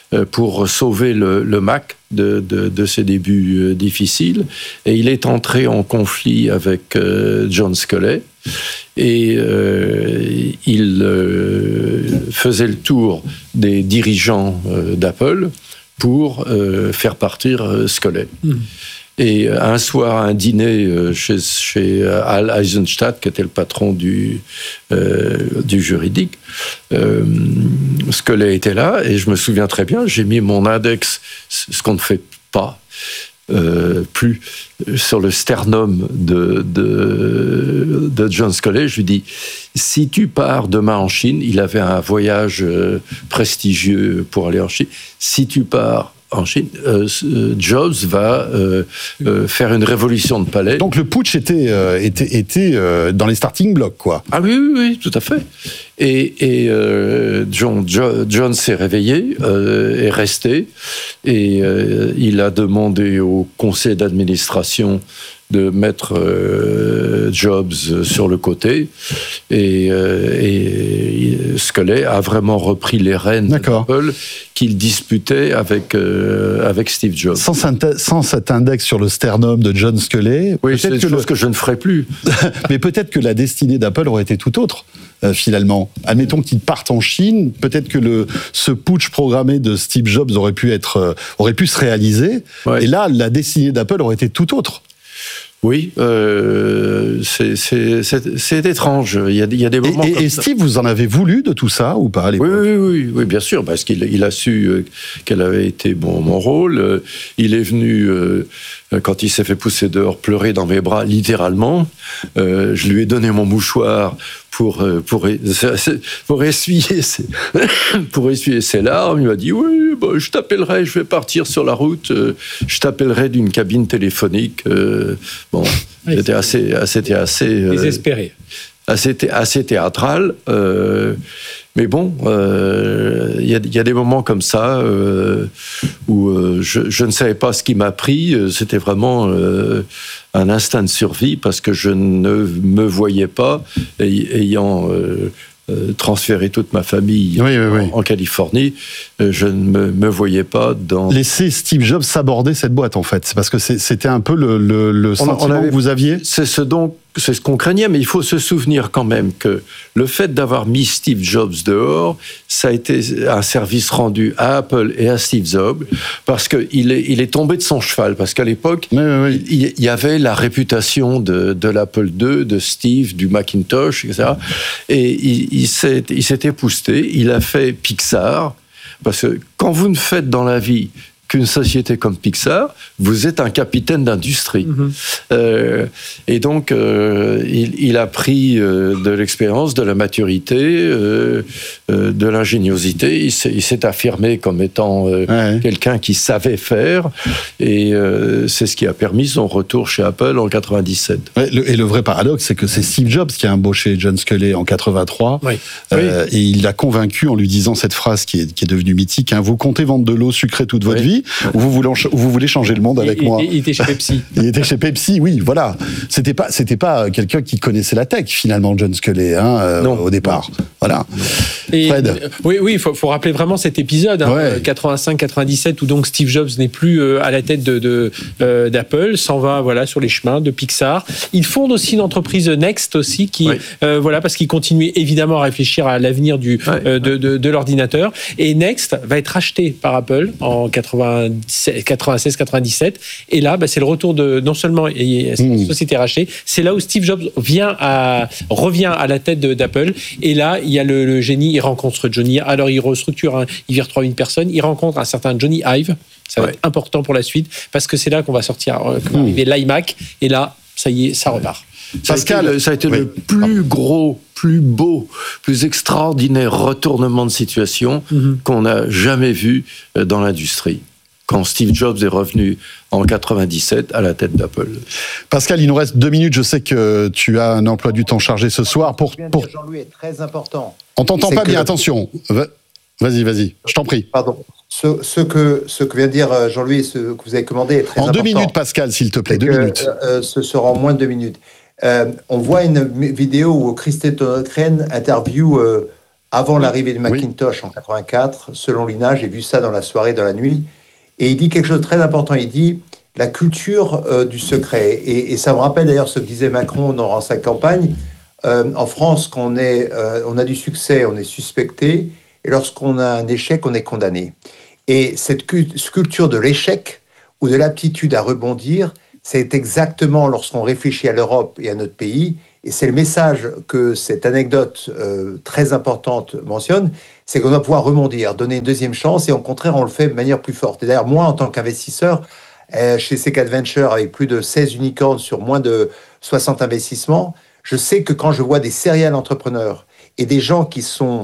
pour sauver le Mac de ses débuts difficiles. Et il est entré en conflit avec John Sculley. Et il faisait le tour des dirigeants d'Apple pour faire partir Sculley. Et un soir, à un dîner chez Al Eisenstadt, qui était le patron du juridique, Sculley était là, et je me souviens très bien, j'ai mis mon index, ce qu'on ne fait pas plus, sur le sternum de John Sculley. Je lui dis, si tu pars demain en Chine, il avait un voyage prestigieux pour aller en Chine, si tu pars en Chine, Jobs va faire une révolution de palais. Donc le putsch était dans les starting blocks, quoi. Ah oui, tout à fait. Et John s'est réveillé, est resté, et il a demandé au conseil d'administration de mettre Jobs sur le côté, et Sculley a vraiment repris les rênes d'Apple qu'il disputait avec Steve Jobs. Sans cet index sur le sternum de John Sculley, oui, c'est une chose que je ne ferai plus. Mais peut-être que la destinée d'Apple aurait été tout autre. Finalement, admettons qu'il parte en Chine, peut-être que ce putsch programmé de Steve Jobs aurait pu se réaliser, et là, la destinée d'Apple aurait été tout autre. Oui, c'est étrange. Il y a des moments. Et Steve, vous en avez voulu de tout ça ou pas à l'époque ? Oui, bien sûr, parce qu'il a su quel avait été mon rôle. Il est venu, quand il s'est fait pousser dehors, pleurer dans mes bras, littéralement. Je lui ai donné mon mouchoir pour essuyer ses larmes. Il m'a dit, oui, je t'appellerai, je vais partir sur la route, je t'appellerai d'une cabine téléphonique. C'était assez désespéré. Assez théâtral. Mais bon, il y a des moments comme ça où je ne savais pas ce qui m'a pris. C'était vraiment un instinct de survie parce que je ne me voyais pas ayant transféré toute ma famille en Californie. Je ne me voyais pas dans... Laisser Steve Jobs s'aborder cette boîte, en fait. C'est parce que c'était un peu le sentiment que vous aviez. C'est ce qu'on craignait, mais il faut se souvenir quand même que le fait d'avoir mis Steve Jobs dehors, ça a été un service rendu à Apple et à Steve Jobs, parce qu'il est tombé de son cheval, parce qu'à l'époque, il y avait la réputation de l'Apple II, de Steve, du Macintosh, etc. Et il s'est épousseté, il a fait Pixar, parce que quand vous ne faites dans la vie qu'une société comme Pixar, vous êtes un capitaine d'industrie. Et donc, il a pris de l'expérience, de la maturité, de l'ingéniosité. Il s'est affirmé comme étant quelqu'un qui savait faire. Et c'est ce qui a permis son retour chez Apple en 97. Et le vrai paradoxe, c'est que c'est Steve Jobs qui a embauché John Sculley en 83. Et il l'a convaincu en lui disant cette phrase qui est devenue mythique, vous comptez vendre de l'eau sucrée toute votre vie, ou vous voulez changer le monde avec moi. Il était chez Pepsi. Il était chez Pepsi, oui, voilà. C'était pas quelqu'un qui connaissait la tech, finalement, John Sculley, au départ. Voilà. Fred. Oui, il faut rappeler vraiment cet épisode, 85-97, où donc Steve Jobs n'est plus à la tête d'Apple, s'en va sur les chemins de Pixar. Il fonde aussi une entreprise Next aussi, qui parce qu'il continue évidemment à réfléchir à l'avenir de l'ordinateur. Et Next va être acheté par Apple en 96-97. Et là, c'est le retour de non seulement cette société rachetée, c'est là où Steve Jobs revient à la tête d'Apple. Et là, il y a le génie, il rencontre Johnny. Alors, il restructure, il vire 3000 personnes. Il rencontre un certain Johnny Ive. Ça va être important pour la suite parce que c'est là qu'on va sortir, arriver l'iMac. Et là, ça y est, ça repart. Pascal, ça a été le plus gros, plus beau, plus extraordinaire retournement de situation qu'on n'a jamais vu dans l'industrie, quand Steve Jobs est revenu en 97 à la tête d'Apple. Pascal, il nous reste 2 minutes. Je sais que tu as un emploi du temps chargé ce soir. Jean-Louis est très important. On t'entend pas bien, attention. Vas-y, je t'en prie. Pardon. Ce que vient de dire Jean-Louis, ce que vous avez commandé est très important. En 2 minutes, Pascal, s'il te plaît, 2 minutes. Ce sera en moins de 2 minutes. On voit une vidéo où Christophe Crane interview avant l'arrivée du Macintosh en 84. Selon l'INA, j'ai vu ça dans la soirée, dans la nuit. Et il dit quelque chose de très important. Il dit la culture du secret. Et ça me rappelle d'ailleurs ce que disait Macron dans sa campagne. En France, quand on a du succès, on est suspecté. Et lorsqu'on a un échec, on est condamné. Et cette culture de l'échec ou de l'aptitude à rebondir, c'est exactement lorsqu'on réfléchit à l'Europe et à notre pays. Et c'est le message que cette anecdote très importante mentionne, c'est qu'on doit pouvoir rebondir, donner une deuxième chance, et au contraire, on le fait de manière plus forte. Et d'ailleurs, moi, en tant qu'investisseur, chez SEC Venture, avec plus de 16 unicorns sur moins de 60 investissements, je sais que quand je vois des serial entrepreneurs et des gens qui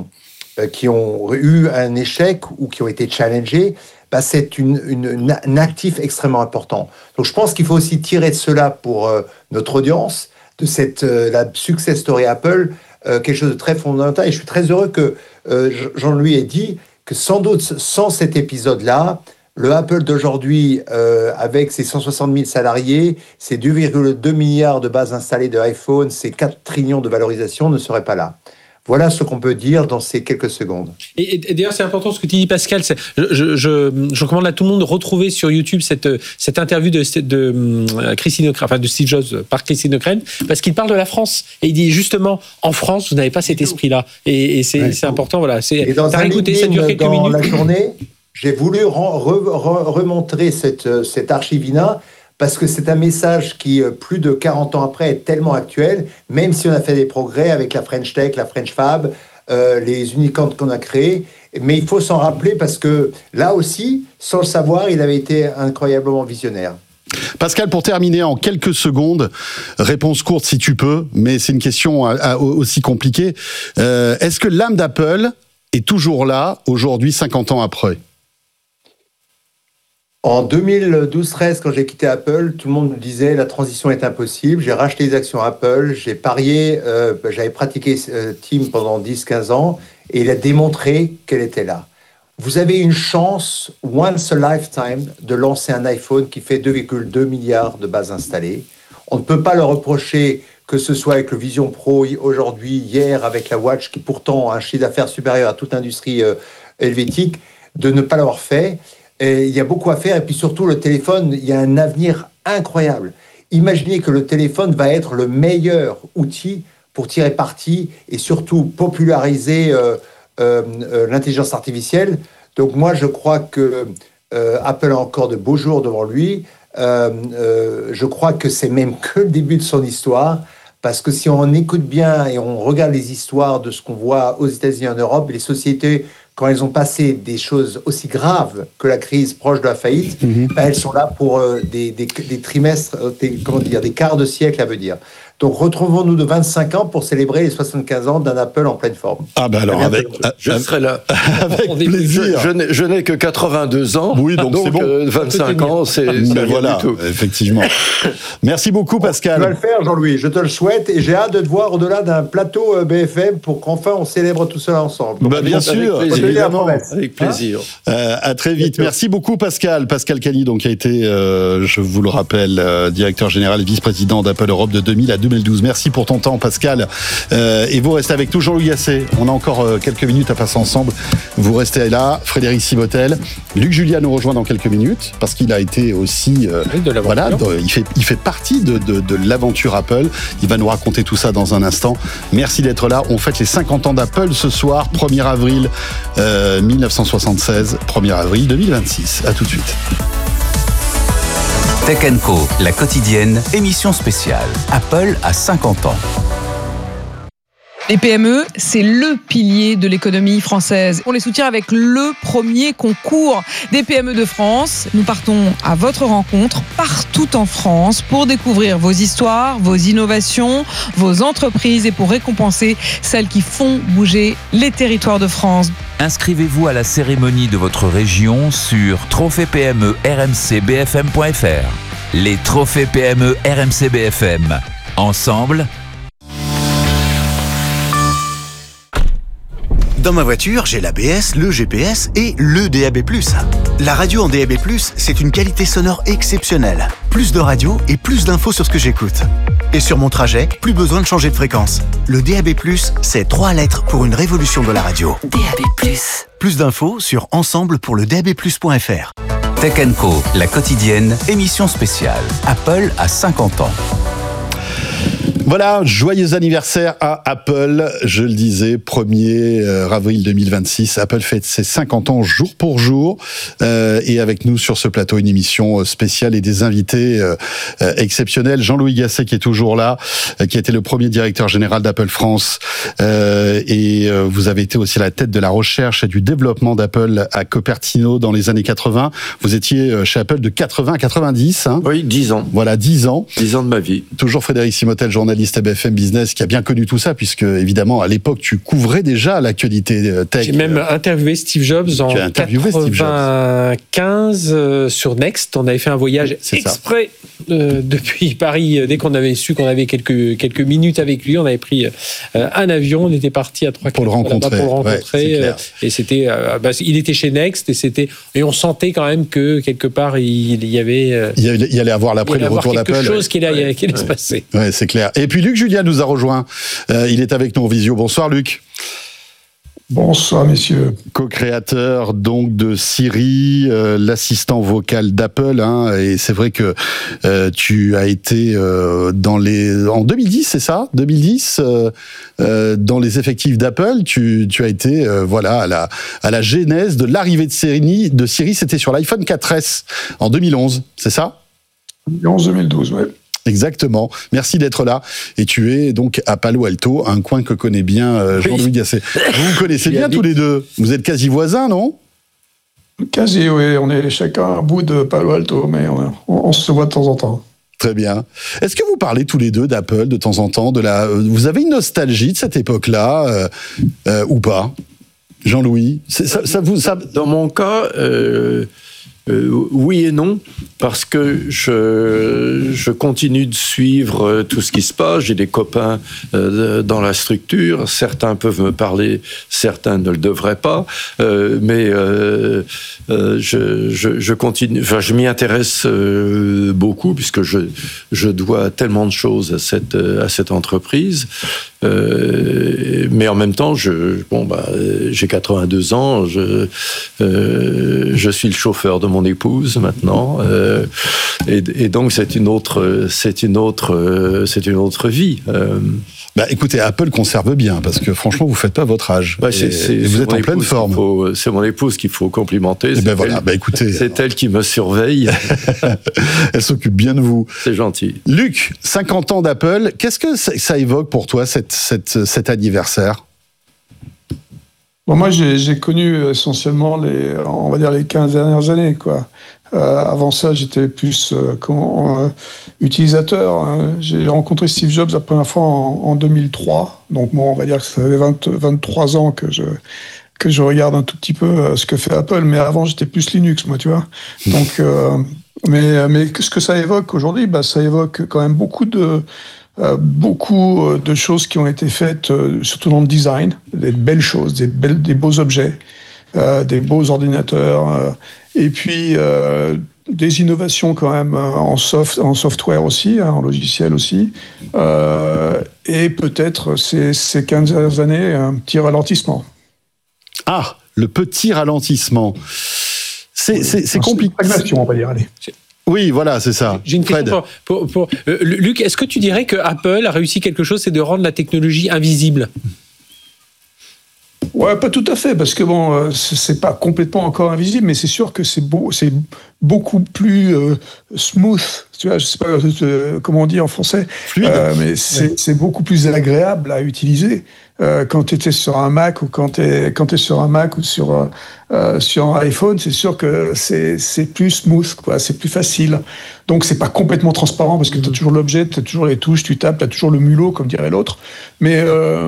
ont eu un échec ou qui ont été challengés, c'est un actif extrêmement important. Donc je pense qu'il faut aussi tirer de cela pour notre audience, de la success story Apple, quelque chose de très fondamental. Et je suis très heureux que Jean-Louis ait dit que sans doute, sans cet épisode-là, le Apple d'aujourd'hui, avec ses 160 000 salariés, ses 2,2 milliards de bases installées de iPhone, ses 4 trillions de valorisation, ne serait pas là. Voilà ce qu'on peut dire dans ces quelques secondes. Et d'ailleurs, c'est important ce que tu dis, Pascal. Je recommande à tout le monde de retrouver sur YouTube cette interview de Christine O'Krent, enfin de Steve Jobs par Christine O'Krent, parce qu'il parle de la France. Et il dit justement, en France, vous n'avez pas cet esprit-là. Et c'est important, voilà. Et dans un écouté, ça dure quelques minutes. Dans la journée, j'ai voulu remontrer cette archivina, parce que c'est un message qui, plus de 40 ans après, est tellement actuel, même si on a fait des progrès avec la French Tech, la French Fab, les unicorns qu'on a créés. Mais il faut s'en rappeler parce que là aussi, sans le savoir, il avait été incroyablement visionnaire. Pascal, pour terminer en quelques secondes, réponse courte si tu peux, mais c'est une question aussi compliquée. Est-ce que l'âme d'Apple est toujours là, aujourd'hui, 50 ans après ? En 2012-13, quand j'ai quitté Apple, tout le monde me disait la transition est impossible. J'ai racheté les actions Apple, j'ai parié, j'avais pratiqué Tim pendant 10-15 ans et il a démontré qu'elle était là. Vous avez une chance, once a lifetime, de lancer un iPhone qui fait 2,2 milliards de bases installées. On ne peut pas leur reprocher que ce soit avec le Vision Pro aujourd'hui, hier avec la Watch, qui pourtant a un chiffre d'affaires supérieur à toute industrie helvétique, de ne pas l'avoir fait. Et il y a beaucoup à faire, et puis surtout le téléphone, il y a un avenir incroyable. Imaginez que le téléphone va être le meilleur outil pour tirer parti et surtout populariser l'intelligence artificielle. Donc moi, je crois que Apple a encore de beaux jours devant lui. Je crois que c'est même que le début de son histoire, parce que si on écoute bien et on regarde les histoires de ce qu'on voit aux États-Unis et en Europe, les sociétés, quand elles ont passé des choses aussi graves que la crise proche de la faillite, elles sont là pour des trimestres, des quarts de siècle à venir. Donc retrouvons-nous de 25 ans pour célébrer les 75 ans d'un Apple en pleine forme. Ah ben alors, je serai là. Avec plaisir. Je n'ai que 82 ans, oui, donc c'est bon. 25 ans, c'est voilà, du tout. Effectivement. Merci beaucoup, Pascal. Tu vas le faire, Jean-Louis, je te le souhaite, et j'ai hâte de te voir au-delà d'un plateau BFM pour qu'enfin on célèbre tout cela ensemble. Donc, bien sûr, évidemment, avec plaisir. À très vite. Merci beaucoup, Pascal. Pascal Cagny, donc, qui a été, je vous le rappelle, directeur général et vice-président d'Apple Europe de 2000 à 2012. Merci pour ton temps, Pascal. Et vous restez avec nous, Jean-Louis Gasset. On a encore quelques minutes à passer ensemble. Vous restez là. Frédéric Sibotel. Luc Julia nous rejoint dans quelques minutes parce qu'il a été aussi, voilà, il fait partie de l'aventure Apple. Il va nous raconter tout ça dans un instant. Merci d'être là. On fête les 50 ans d'Apple ce soir, 1er avril 1976, 1er avril 2026. À tout de suite. Tech & Co, la quotidienne, émission spéciale. Apple a 50 ans. Les PME, c'est le pilier de l'économie française. On les soutient avec le premier concours des PME de France. Nous partons à votre rencontre partout en France pour découvrir vos histoires, vos innovations, vos entreprises et pour récompenser celles qui font bouger les territoires de France. Inscrivez-vous à la cérémonie de votre région sur trophée-PME-RMC-BFM.fr. Les trophées PME RMC BFM. Ensemble, Dans ma voiture, j'ai l'ABS, le GPS et le DAB+. La radio en DAB+, c'est une qualité sonore exceptionnelle. Plus de radio et plus d'infos sur ce que j'écoute. Et sur mon trajet, plus besoin de changer de fréquence. Le DAB+, c'est 3 lettres pour une révolution de la radio. DAB+. Plus d'infos sur ensemblepourledabplus.fr. Tech & Co, la quotidienne, émission spéciale. Apple a 50 ans. Voilà, joyeux anniversaire à Apple. Je le disais, 1er avril 2026, Apple fête ses 50 ans jour pour jour. Et avec nous sur ce plateau, une émission spéciale et des invités exceptionnels. Jean-Louis Gasset qui est toujours là, qui a été le premier directeur général d'Apple France. Et vous avez été aussi à la tête de la recherche et du développement d'Apple à Cupertino dans les années 80. Vous étiez chez Apple de 80 à 90. Hein. Oui, 10 ans. Voilà, 10 ans. 10 ans de ma vie. Toujours Frédéric Simotel, journaliste à BFM Business, qui a bien connu tout ça, puisque évidemment à l'époque tu couvrais déjà l'actualité tech. J'ai même interviewé Steve Jobs en 95 sur Next. On avait fait un voyage exprès depuis Paris. Dès qu'on avait su qu'on avait quelques minutes avec lui, on avait pris un avion, on était parti à 3-4 pour le rencontrer. Ouais, et c'était, il était chez Next et on sentait quand même que quelque part il y avait. Il allait avoir l'après le retour d'Apple. Quelque chose qui allait se passer. Ouais, c'est clair. Et puis Luc Julia nous a rejoint. Il est avec nous en visio. Bonsoir Luc. Bonsoir messieurs. Co-créateur donc de Siri, l'assistant vocal d'Apple, hein, et c'est vrai que tu as été en 2010, c'est ça, 2010, dans les effectifs d'Apple, tu as été à la genèse de l'arrivée de Siri, c'était sur l'iPhone 4S en 2011, c'est ça? 2011-2012, ouais. Exactement. Merci d'être là. Et tu es donc à Palo Alto, un coin que connaît bien Jean-Louis Gasset. Vous vous connaissez bien tous les deux. Vous êtes quasi voisins, non? Quasi, oui. On est chacun à bout de Palo Alto, mais on se voit de temps en temps. Très bien. Est-ce que vous parlez tous les deux d'Apple de temps en temps? Vous avez une nostalgie de cette époque-là ou pas? Jean-Louis, Dans mon cas... oui et non, parce que je continue de suivre tout ce qui se passe. J'ai des copains dans la structure. Certains peuvent me parler, certains ne le devraient pas. Mais je continue. Enfin, je m'y intéresse beaucoup puisque je dois tellement de choses à cette entreprise. Mais en même temps, j'ai 82 ans. Je suis le chauffeur de mon épouse maintenant, et donc c'est une autre vie. Écoutez, Apple conserve bien parce que franchement, vous faites pas votre âge. Vous êtes en pleine forme. C'est mon épouse qu'il faut complimenter. Écoutez, c'est elle qui me surveille. Elle s'occupe bien de vous. C'est gentil. Luc, 50 ans d'Apple. Qu'est-ce que ça évoque pour toi cet anniversaire? Bon, moi, j'ai connu essentiellement les 15 dernières années, quoi. Avant ça, j'étais plus utilisateur. Hein. J'ai rencontré Steve Jobs la première fois en 2003. Donc, on va dire que ça fait 23 ans que je regarde un tout petit peu ce que fait Apple. Mais avant, j'étais plus Linux, moi, tu vois. Donc, mais ce que ça évoque aujourd'hui, ça évoque quand même beaucoup de choses qui ont été faites, surtout dans le design, des belles choses, des beaux objets, des beaux ordinateurs, et puis des innovations quand même en software aussi, en logiciel aussi, et peut-être ces 15 dernières années, un petit ralentissement. Ah, le petit ralentissement. C'est compliqué. Stagnation, on va dire, allez. Oui, voilà, c'est ça. J'ai une question pour Luc. Est-ce que tu dirais que Apple a réussi quelque chose, c'est de rendre la technologie invisible? Ouais, pas tout à fait, parce que bon, c'est pas complètement encore invisible, mais c'est sûr que c'est beaucoup plus smooth. Tu vois, je sais pas comment on dit en français, mais c'est beaucoup plus agréable à utiliser. Quand tu étais sur un Mac ou quand t'es sur un Mac ou sur un iPhone, c'est sûr que c'est plus smooth, quoi, c'est plus facile. Donc c'est pas complètement transparent parce que tu as toujours l'objet, tu as toujours les touches, tu tapes, tu as toujours le mulot comme dirait l'autre. Mais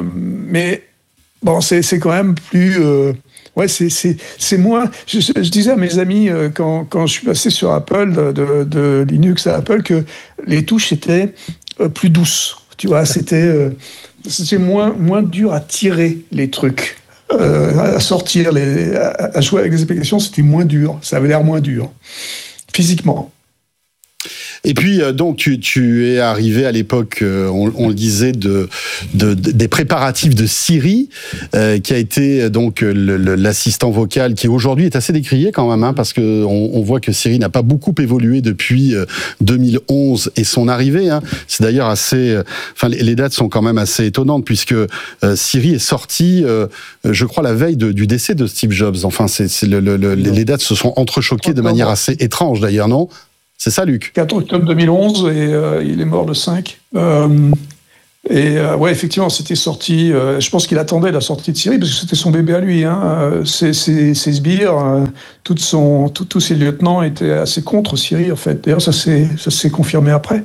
bon, c'est quand même plus c'est moins. Je disais à mes amis quand je suis passé sur Apple de Linux à Apple que les touches étaient plus douces. Tu vois, c'était moins dur à tirer les trucs. à sortir, à jouer avec les applications, c'était moins dur. Ça avait l'air moins dur, physiquement. Et puis, donc, tu es arrivé à l'époque, on le disait, des préparatifs de Siri, qui a été donc l'assistant vocal qui aujourd'hui est assez décrié quand même, hein, parce que on voit que Siri n'a pas beaucoup évolué depuis 2011 et son arrivée. Hein. C'est d'ailleurs assez, enfin, les dates sont quand même assez étonnantes puisque Siri est sorti, je crois, la veille du décès de Steve Jobs. Enfin, les dates se sont entrechoquées de manière assez étrange d'ailleurs, non ? C'est ça, Luc ? 4 octobre 2011 et il est mort le 5. Ouais, effectivement, c'était sorti. Je pense qu'il attendait la sortie de Siri parce que c'était son bébé à lui. Hein. Ses sbires, tous ses lieutenants étaient assez contre Siri, en fait. D'ailleurs, ça s'est confirmé après.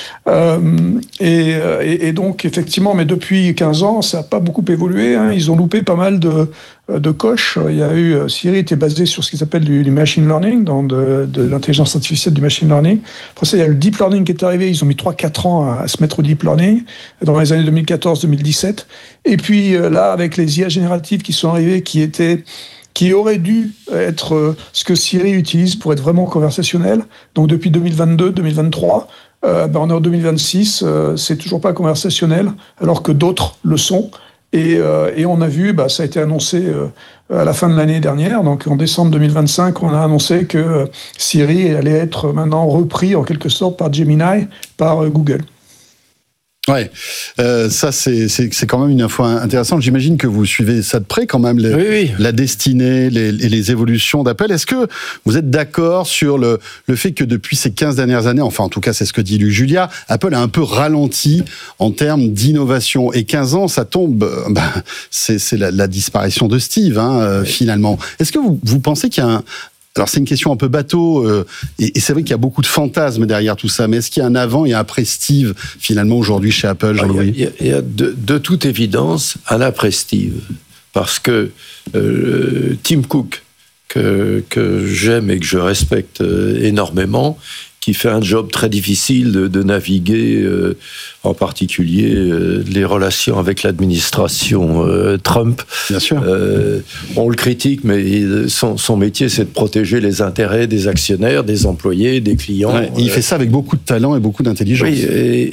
Et donc, effectivement, mais depuis 15 ans, ça n'a pas beaucoup évolué. Hein. Ils ont loupé pas mal de coches. Il y a eu Siri était basé sur ce qu'ils appellent du machine learning, de l'intelligence artificielle du machine learning. Après ça, il y a le deep learning qui est arrivé. Ils ont mis 3-4 ans à se mettre au deep learning dans les années 2014-2017. Et puis là, avec les IA génératives qui sont arrivées, qui auraient dû être ce que Siri utilise pour être vraiment conversationnel. Donc depuis 2022-2023, on est en 2026, c'est toujours pas conversationnel, alors que d'autres le sont. Et on a vu, ça a été annoncé à la fin de l'année dernière, donc en décembre 2025, on a annoncé que Siri allait être maintenant repris en quelque sorte par Gemini, par Google. Ouais, ça c'est quand même une info intéressante. J'imagine que vous suivez ça de près quand même, la destinée, les évolutions d'Apple. Est-ce que vous êtes d'accord sur le fait que depuis ces 15 dernières années, enfin en tout cas c'est ce que dit Luc Julia, Apple a un peu ralenti en termes d'innovation. Et 15 ans, ça tombe, c'est la disparition de Steve, finalement. Est-ce que vous pensez qu'il y a alors c'est une question un peu bateau, et c'est vrai qu'il y a beaucoup de fantasmes derrière tout ça, mais est-ce qu'il y a un avant et un après Steve, finalement, aujourd'hui chez Apple, Jean-Louis ? Il y a de toute évidence un après Steve, parce que Tim Cook, que j'aime et que je respecte énormément, qui fait un job très difficile de naviguer, en particulier les relations avec l'administration Trump. Bien sûr. On le critique, mais son métier, c'est de protéger les intérêts des actionnaires, des employés, des clients. Ouais, il fait ça avec beaucoup de talent et beaucoup d'intelligence. Oui,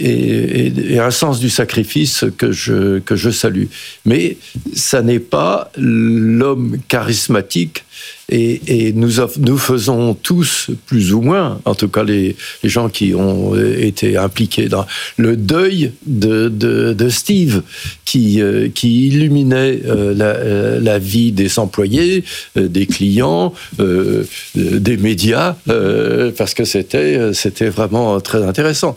et un sens du sacrifice que je salue. Mais ça n'est pas l'homme charismatique. Et nous faisons tous, plus ou moins, en tout cas les gens qui ont été impliqués dans le deuil de Steve, qui illuminait la vie des employés, des clients, des médias, parce que c'était vraiment très intéressant.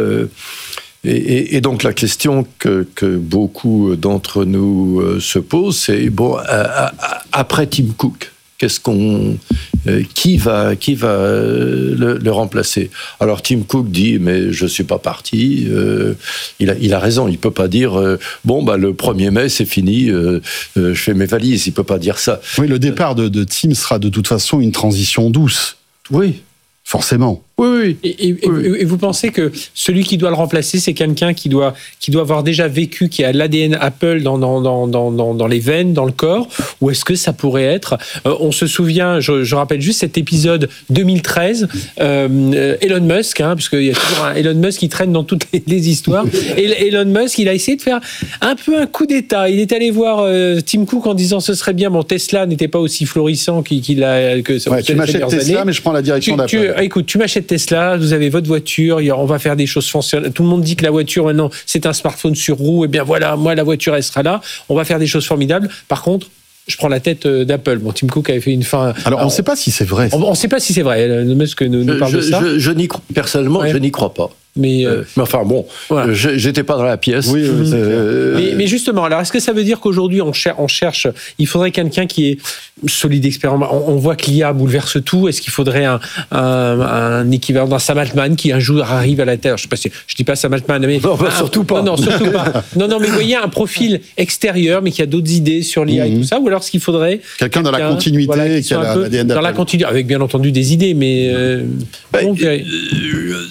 Et donc la question que beaucoup d'entre nous se posent, c'est après Tim Cook, qui va le remplacer? Alors Tim Cook dit, mais je suis pas parti. Il a raison. Il peut pas dire le 1er mai c'est fini. Je fais mes valises. Il peut pas dire ça. Oui, le départ de Tim sera de toute façon une transition douce. Oui. Forcément. Oui. Et vous pensez que celui qui doit le remplacer, c'est quelqu'un qui doit avoir déjà vécu, qui a l'ADN Apple dans les veines, dans le corps, ou est-ce que ça pourrait être, on se souvient, je rappelle juste cet épisode 2013, Elon Musk, puisqu'il y a toujours un Elon Musk qui traîne dans toutes les histoires, et Elon Musk, il a essayé de faire un peu un coup d'État. Il est allé voir Tim Cook en disant ce serait bien, Tesla n'était pas aussi florissant que ça. Ouais, tu m'achètes Tesla, mais je prends la direction d'Apple. Écoute, tu m'achètes Tesla, vous avez votre voiture, on va faire des choses fonctionnelles. Tout le monde dit que la voiture, maintenant, c'est un smartphone sur roue. Eh bien voilà, moi, la voiture, elle sera là. On va faire des choses formidables. Par contre, je prends la tête d'Apple. Tim Cook avait fait une fin. Alors, on ne sait pas si c'est vrai. On ne sait pas si c'est vrai. Le Musk nous parle de ça. Personnellement, je n'y crois pas. Mais enfin bon, voilà. J'étais pas dans la pièce. Oui, mais justement, alors est-ce que ça veut dire qu'aujourd'hui on cherche, il faudrait quelqu'un qui est solide, expérimenté. On voit que l'IA bouleverse tout. Est-ce qu'il faudrait un équivalent d'un Sam Altman qui un jour arrive à la Terre? Je sais pas si je dis pas Sam Altman, mais surtout pas. Non, surtout pas. Non, mais vous voyez un profil extérieur, mais qui a d'autres idées sur l'IA et tout ça, ou alors ce qu'il faudrait quelqu'un dans la continuité, qui a l'ADN dans la continuité, avec bien entendu des idées, mais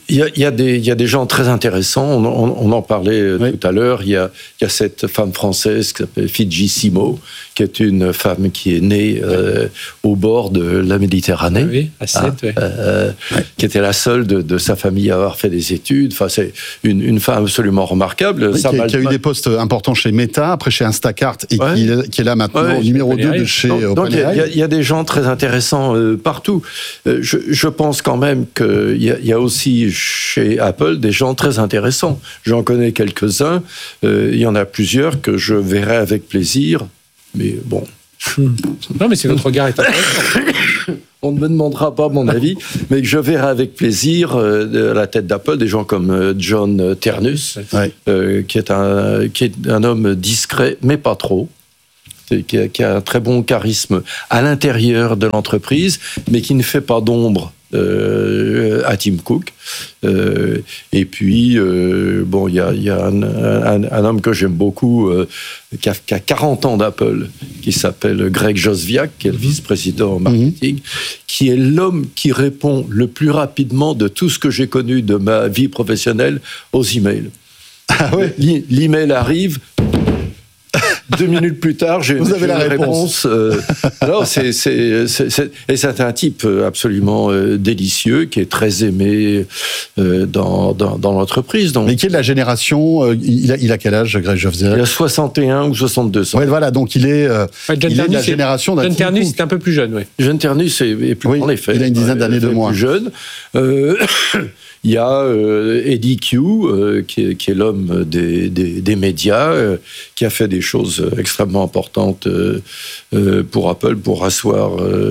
Il y a des gens très intéressants. On en parlait tout à l'heure. Il y a cette femme française qui s'appelle Fidji-Simo, qui est une femme qui est née au bord de la Méditerranée. Oui, à Sète, qui était la seule de sa famille à avoir fait des études. Enfin, c'est une femme absolument remarquable. Oui, qui a eu des postes importants chez Meta, après chez Instacart, et qui est là maintenant au numéro 2 de chez OpenAI. Donc il y a des gens très intéressants partout. Je pense quand même qu'il y a aussi chez Apple des gens très intéressants. J'en connais quelques-uns. Il y en a plusieurs que je verrai avec plaisir. Mais bon. Non, mais c'est votre regard est intéressant. On ne me demandera pas mon avis, mais que je verrai avec plaisir à la tête d'Apple des gens comme John Ternus, qui est un homme discret, mais pas trop. Qui a un très bon charisme à l'intérieur de l'entreprise, mais qui ne fait pas d'ombre à Tim Cook. Et puis, il y a un homme que j'aime beaucoup, qui a 40 ans d'Apple, qui s'appelle Greg Joswiak, qui est le vice-président marketing, qui est l'homme qui répond le plus rapidement de tout ce que j'ai connu de ma vie professionnelle aux emails. Ah ouais. L'email arrive... 2 minutes plus tard, j'ai la réponse. Alors, c'est un type absolument délicieux, qui est très aimé dans l'entreprise. Mais qui est de la génération, il a quel âge, Greg Joswiak ? Il a 61 ou 62 ans. Ouais, voilà, donc il est de la génération John Ternus est un peu plus jeune, oui. John Ternus est plus, en effet. Il a une dizaine d'années de moins. Plus jeune. Il y a Eddie Q, qui est l'homme des médias, qui a fait des choses extrêmement importantes pour Apple, pour asseoir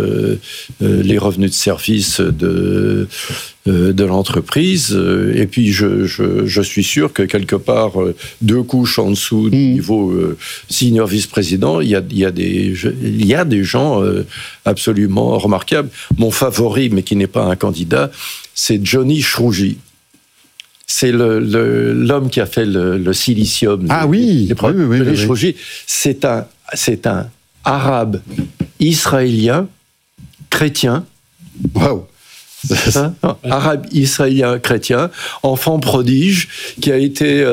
les revenus de service de l'entreprise. Et puis, je suis sûr que quelque part, 2 couches en dessous du niveau senior vice-président, il y a des gens absolument remarquables. Mon favori, mais qui n'est pas un candidat, c'est Johnny Shrouji. C'est l'homme qui a fait le silicium. Ah oui, Johnny Shrouji, c'est un arabe israélien chrétien. Waouh. Arabe israélien chrétien, enfant prodige, qui a été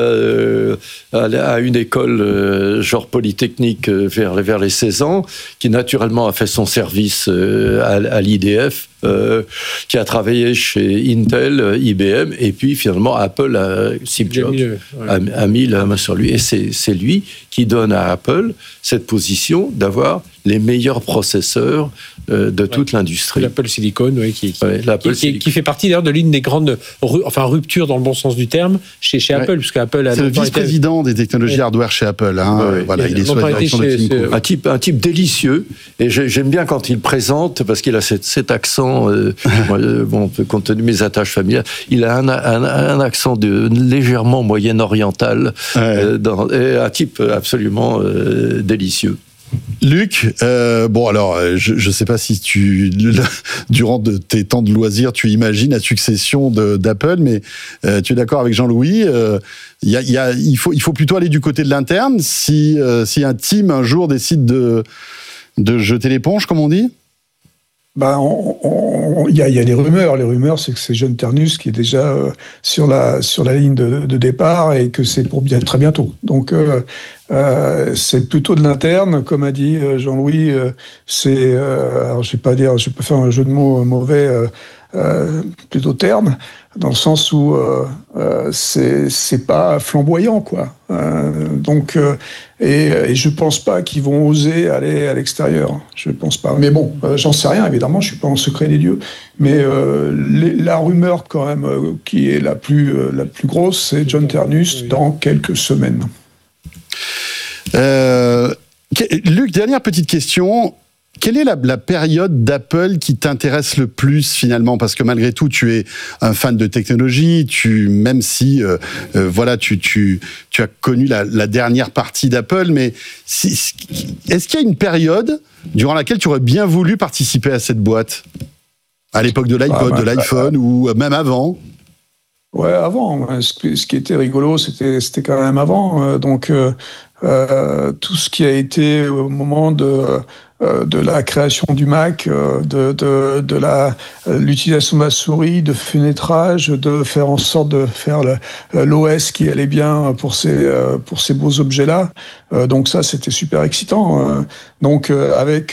à une école genre polytechnique vers les 16 ans, qui naturellement a fait son service à l'IDF, qui a travaillé chez Intel, IBM, et puis finalement Apple, Steve Jobs, a mis la main sur lui. Et c'est lui qui donne à Apple cette position d'avoir les meilleurs processeurs de toute l'industrie. L'Apple Silicon, qui fait partie d'ailleurs de l'une des grandes ruptures dans le bon sens du terme chez Apple, puisque Apple a c'est le vice-président des technologies hardware chez Apple. Voilà, il est sous la direction de Tim Cook. Un type délicieux, et j'aime bien quand il présente, parce qu'il a cet accent, compte tenu de mes attaches familiales, il a un accent légèrement moyen-oriental, un type absolument délicieux. Luc, je ne sais pas si durant tes temps de loisirs, tu imagines la succession d'Apple, mais tu es d'accord avec Jean-Louis, il faut plutôt aller du côté de l'interne si un team un jour décide de jeter l'éponge, comme on dit. Il y a des rumeurs. Les rumeurs, c'est que c'est John Ternus qui est déjà sur la ligne de départ et que c'est pour très bientôt. Donc, c'est plutôt de l'interne, comme a dit Jean-Louis. Alors, je vais pas faire un jeu de mots mauvais, plutôt terne, dans le sens où c'est pas flamboyant, quoi. Et je pense pas qu'ils vont oser aller à l'extérieur. Je pense pas. Mais bon, j'en sais rien, évidemment, je suis pas en secret des dieux. Mais la rumeur, quand même, qui est la plus grosse, c'est John Ternus dans quelques semaines. Luc, dernière petite question. Quelle est la période d'Apple qui t'intéresse le plus finalement ? Parce que malgré tout, tu es un fan de technologie, même si tu as connu la dernière partie d'Apple, mais est-ce qu'il y a une période durant laquelle tu aurais bien voulu participer à cette boîte ? À l'époque de l'iPod, de l'iPhone ou même avant ? Ouais, avant. Ce qui était rigolo, c'était quand même avant. Tout ce qui a été au moment de de la création du Mac, de l'utilisation de la souris, de fenêtrage, de faire en sorte de faire l'OS qui allait bien pour ces beaux objets-là. Donc ça, c'était super excitant. Donc avec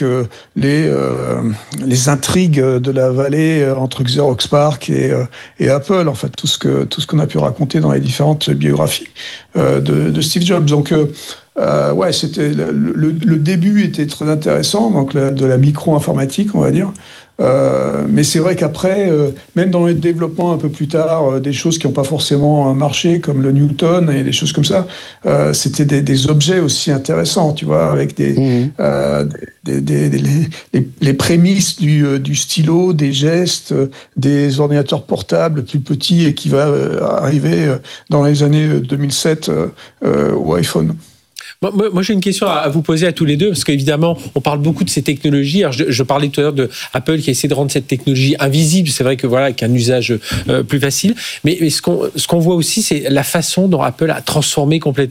les intrigues de la vallée entre Xerox PARC et Apple, en fait, tout ce qu'on a pu raconter dans les différentes biographies de Steve Jobs. Donc c'était le début était très intéressant, donc de la micro-informatique, on va dire. Mais c'est vrai qu'après, même dans les développements un peu plus tard, des choses qui n'ont pas forcément marché, comme le Newton et des choses comme ça, c'était des objets aussi intéressants, tu vois, avec les prémices du stylo, des gestes, des ordinateurs portables plus petits et qui va arriver dans les années 2007 au iPhone. Moi, j'ai une question à vous poser à tous les deux, parce qu'évidemment, on parle beaucoup de ces technologies. Alors, je parlais tout à l'heure de Apple qui a essayé de rendre cette technologie invisible. C'est vrai que voilà, avec un usage plus facile. Mais ce qu'on voit aussi, c'est la façon dont Apple a transformé complètement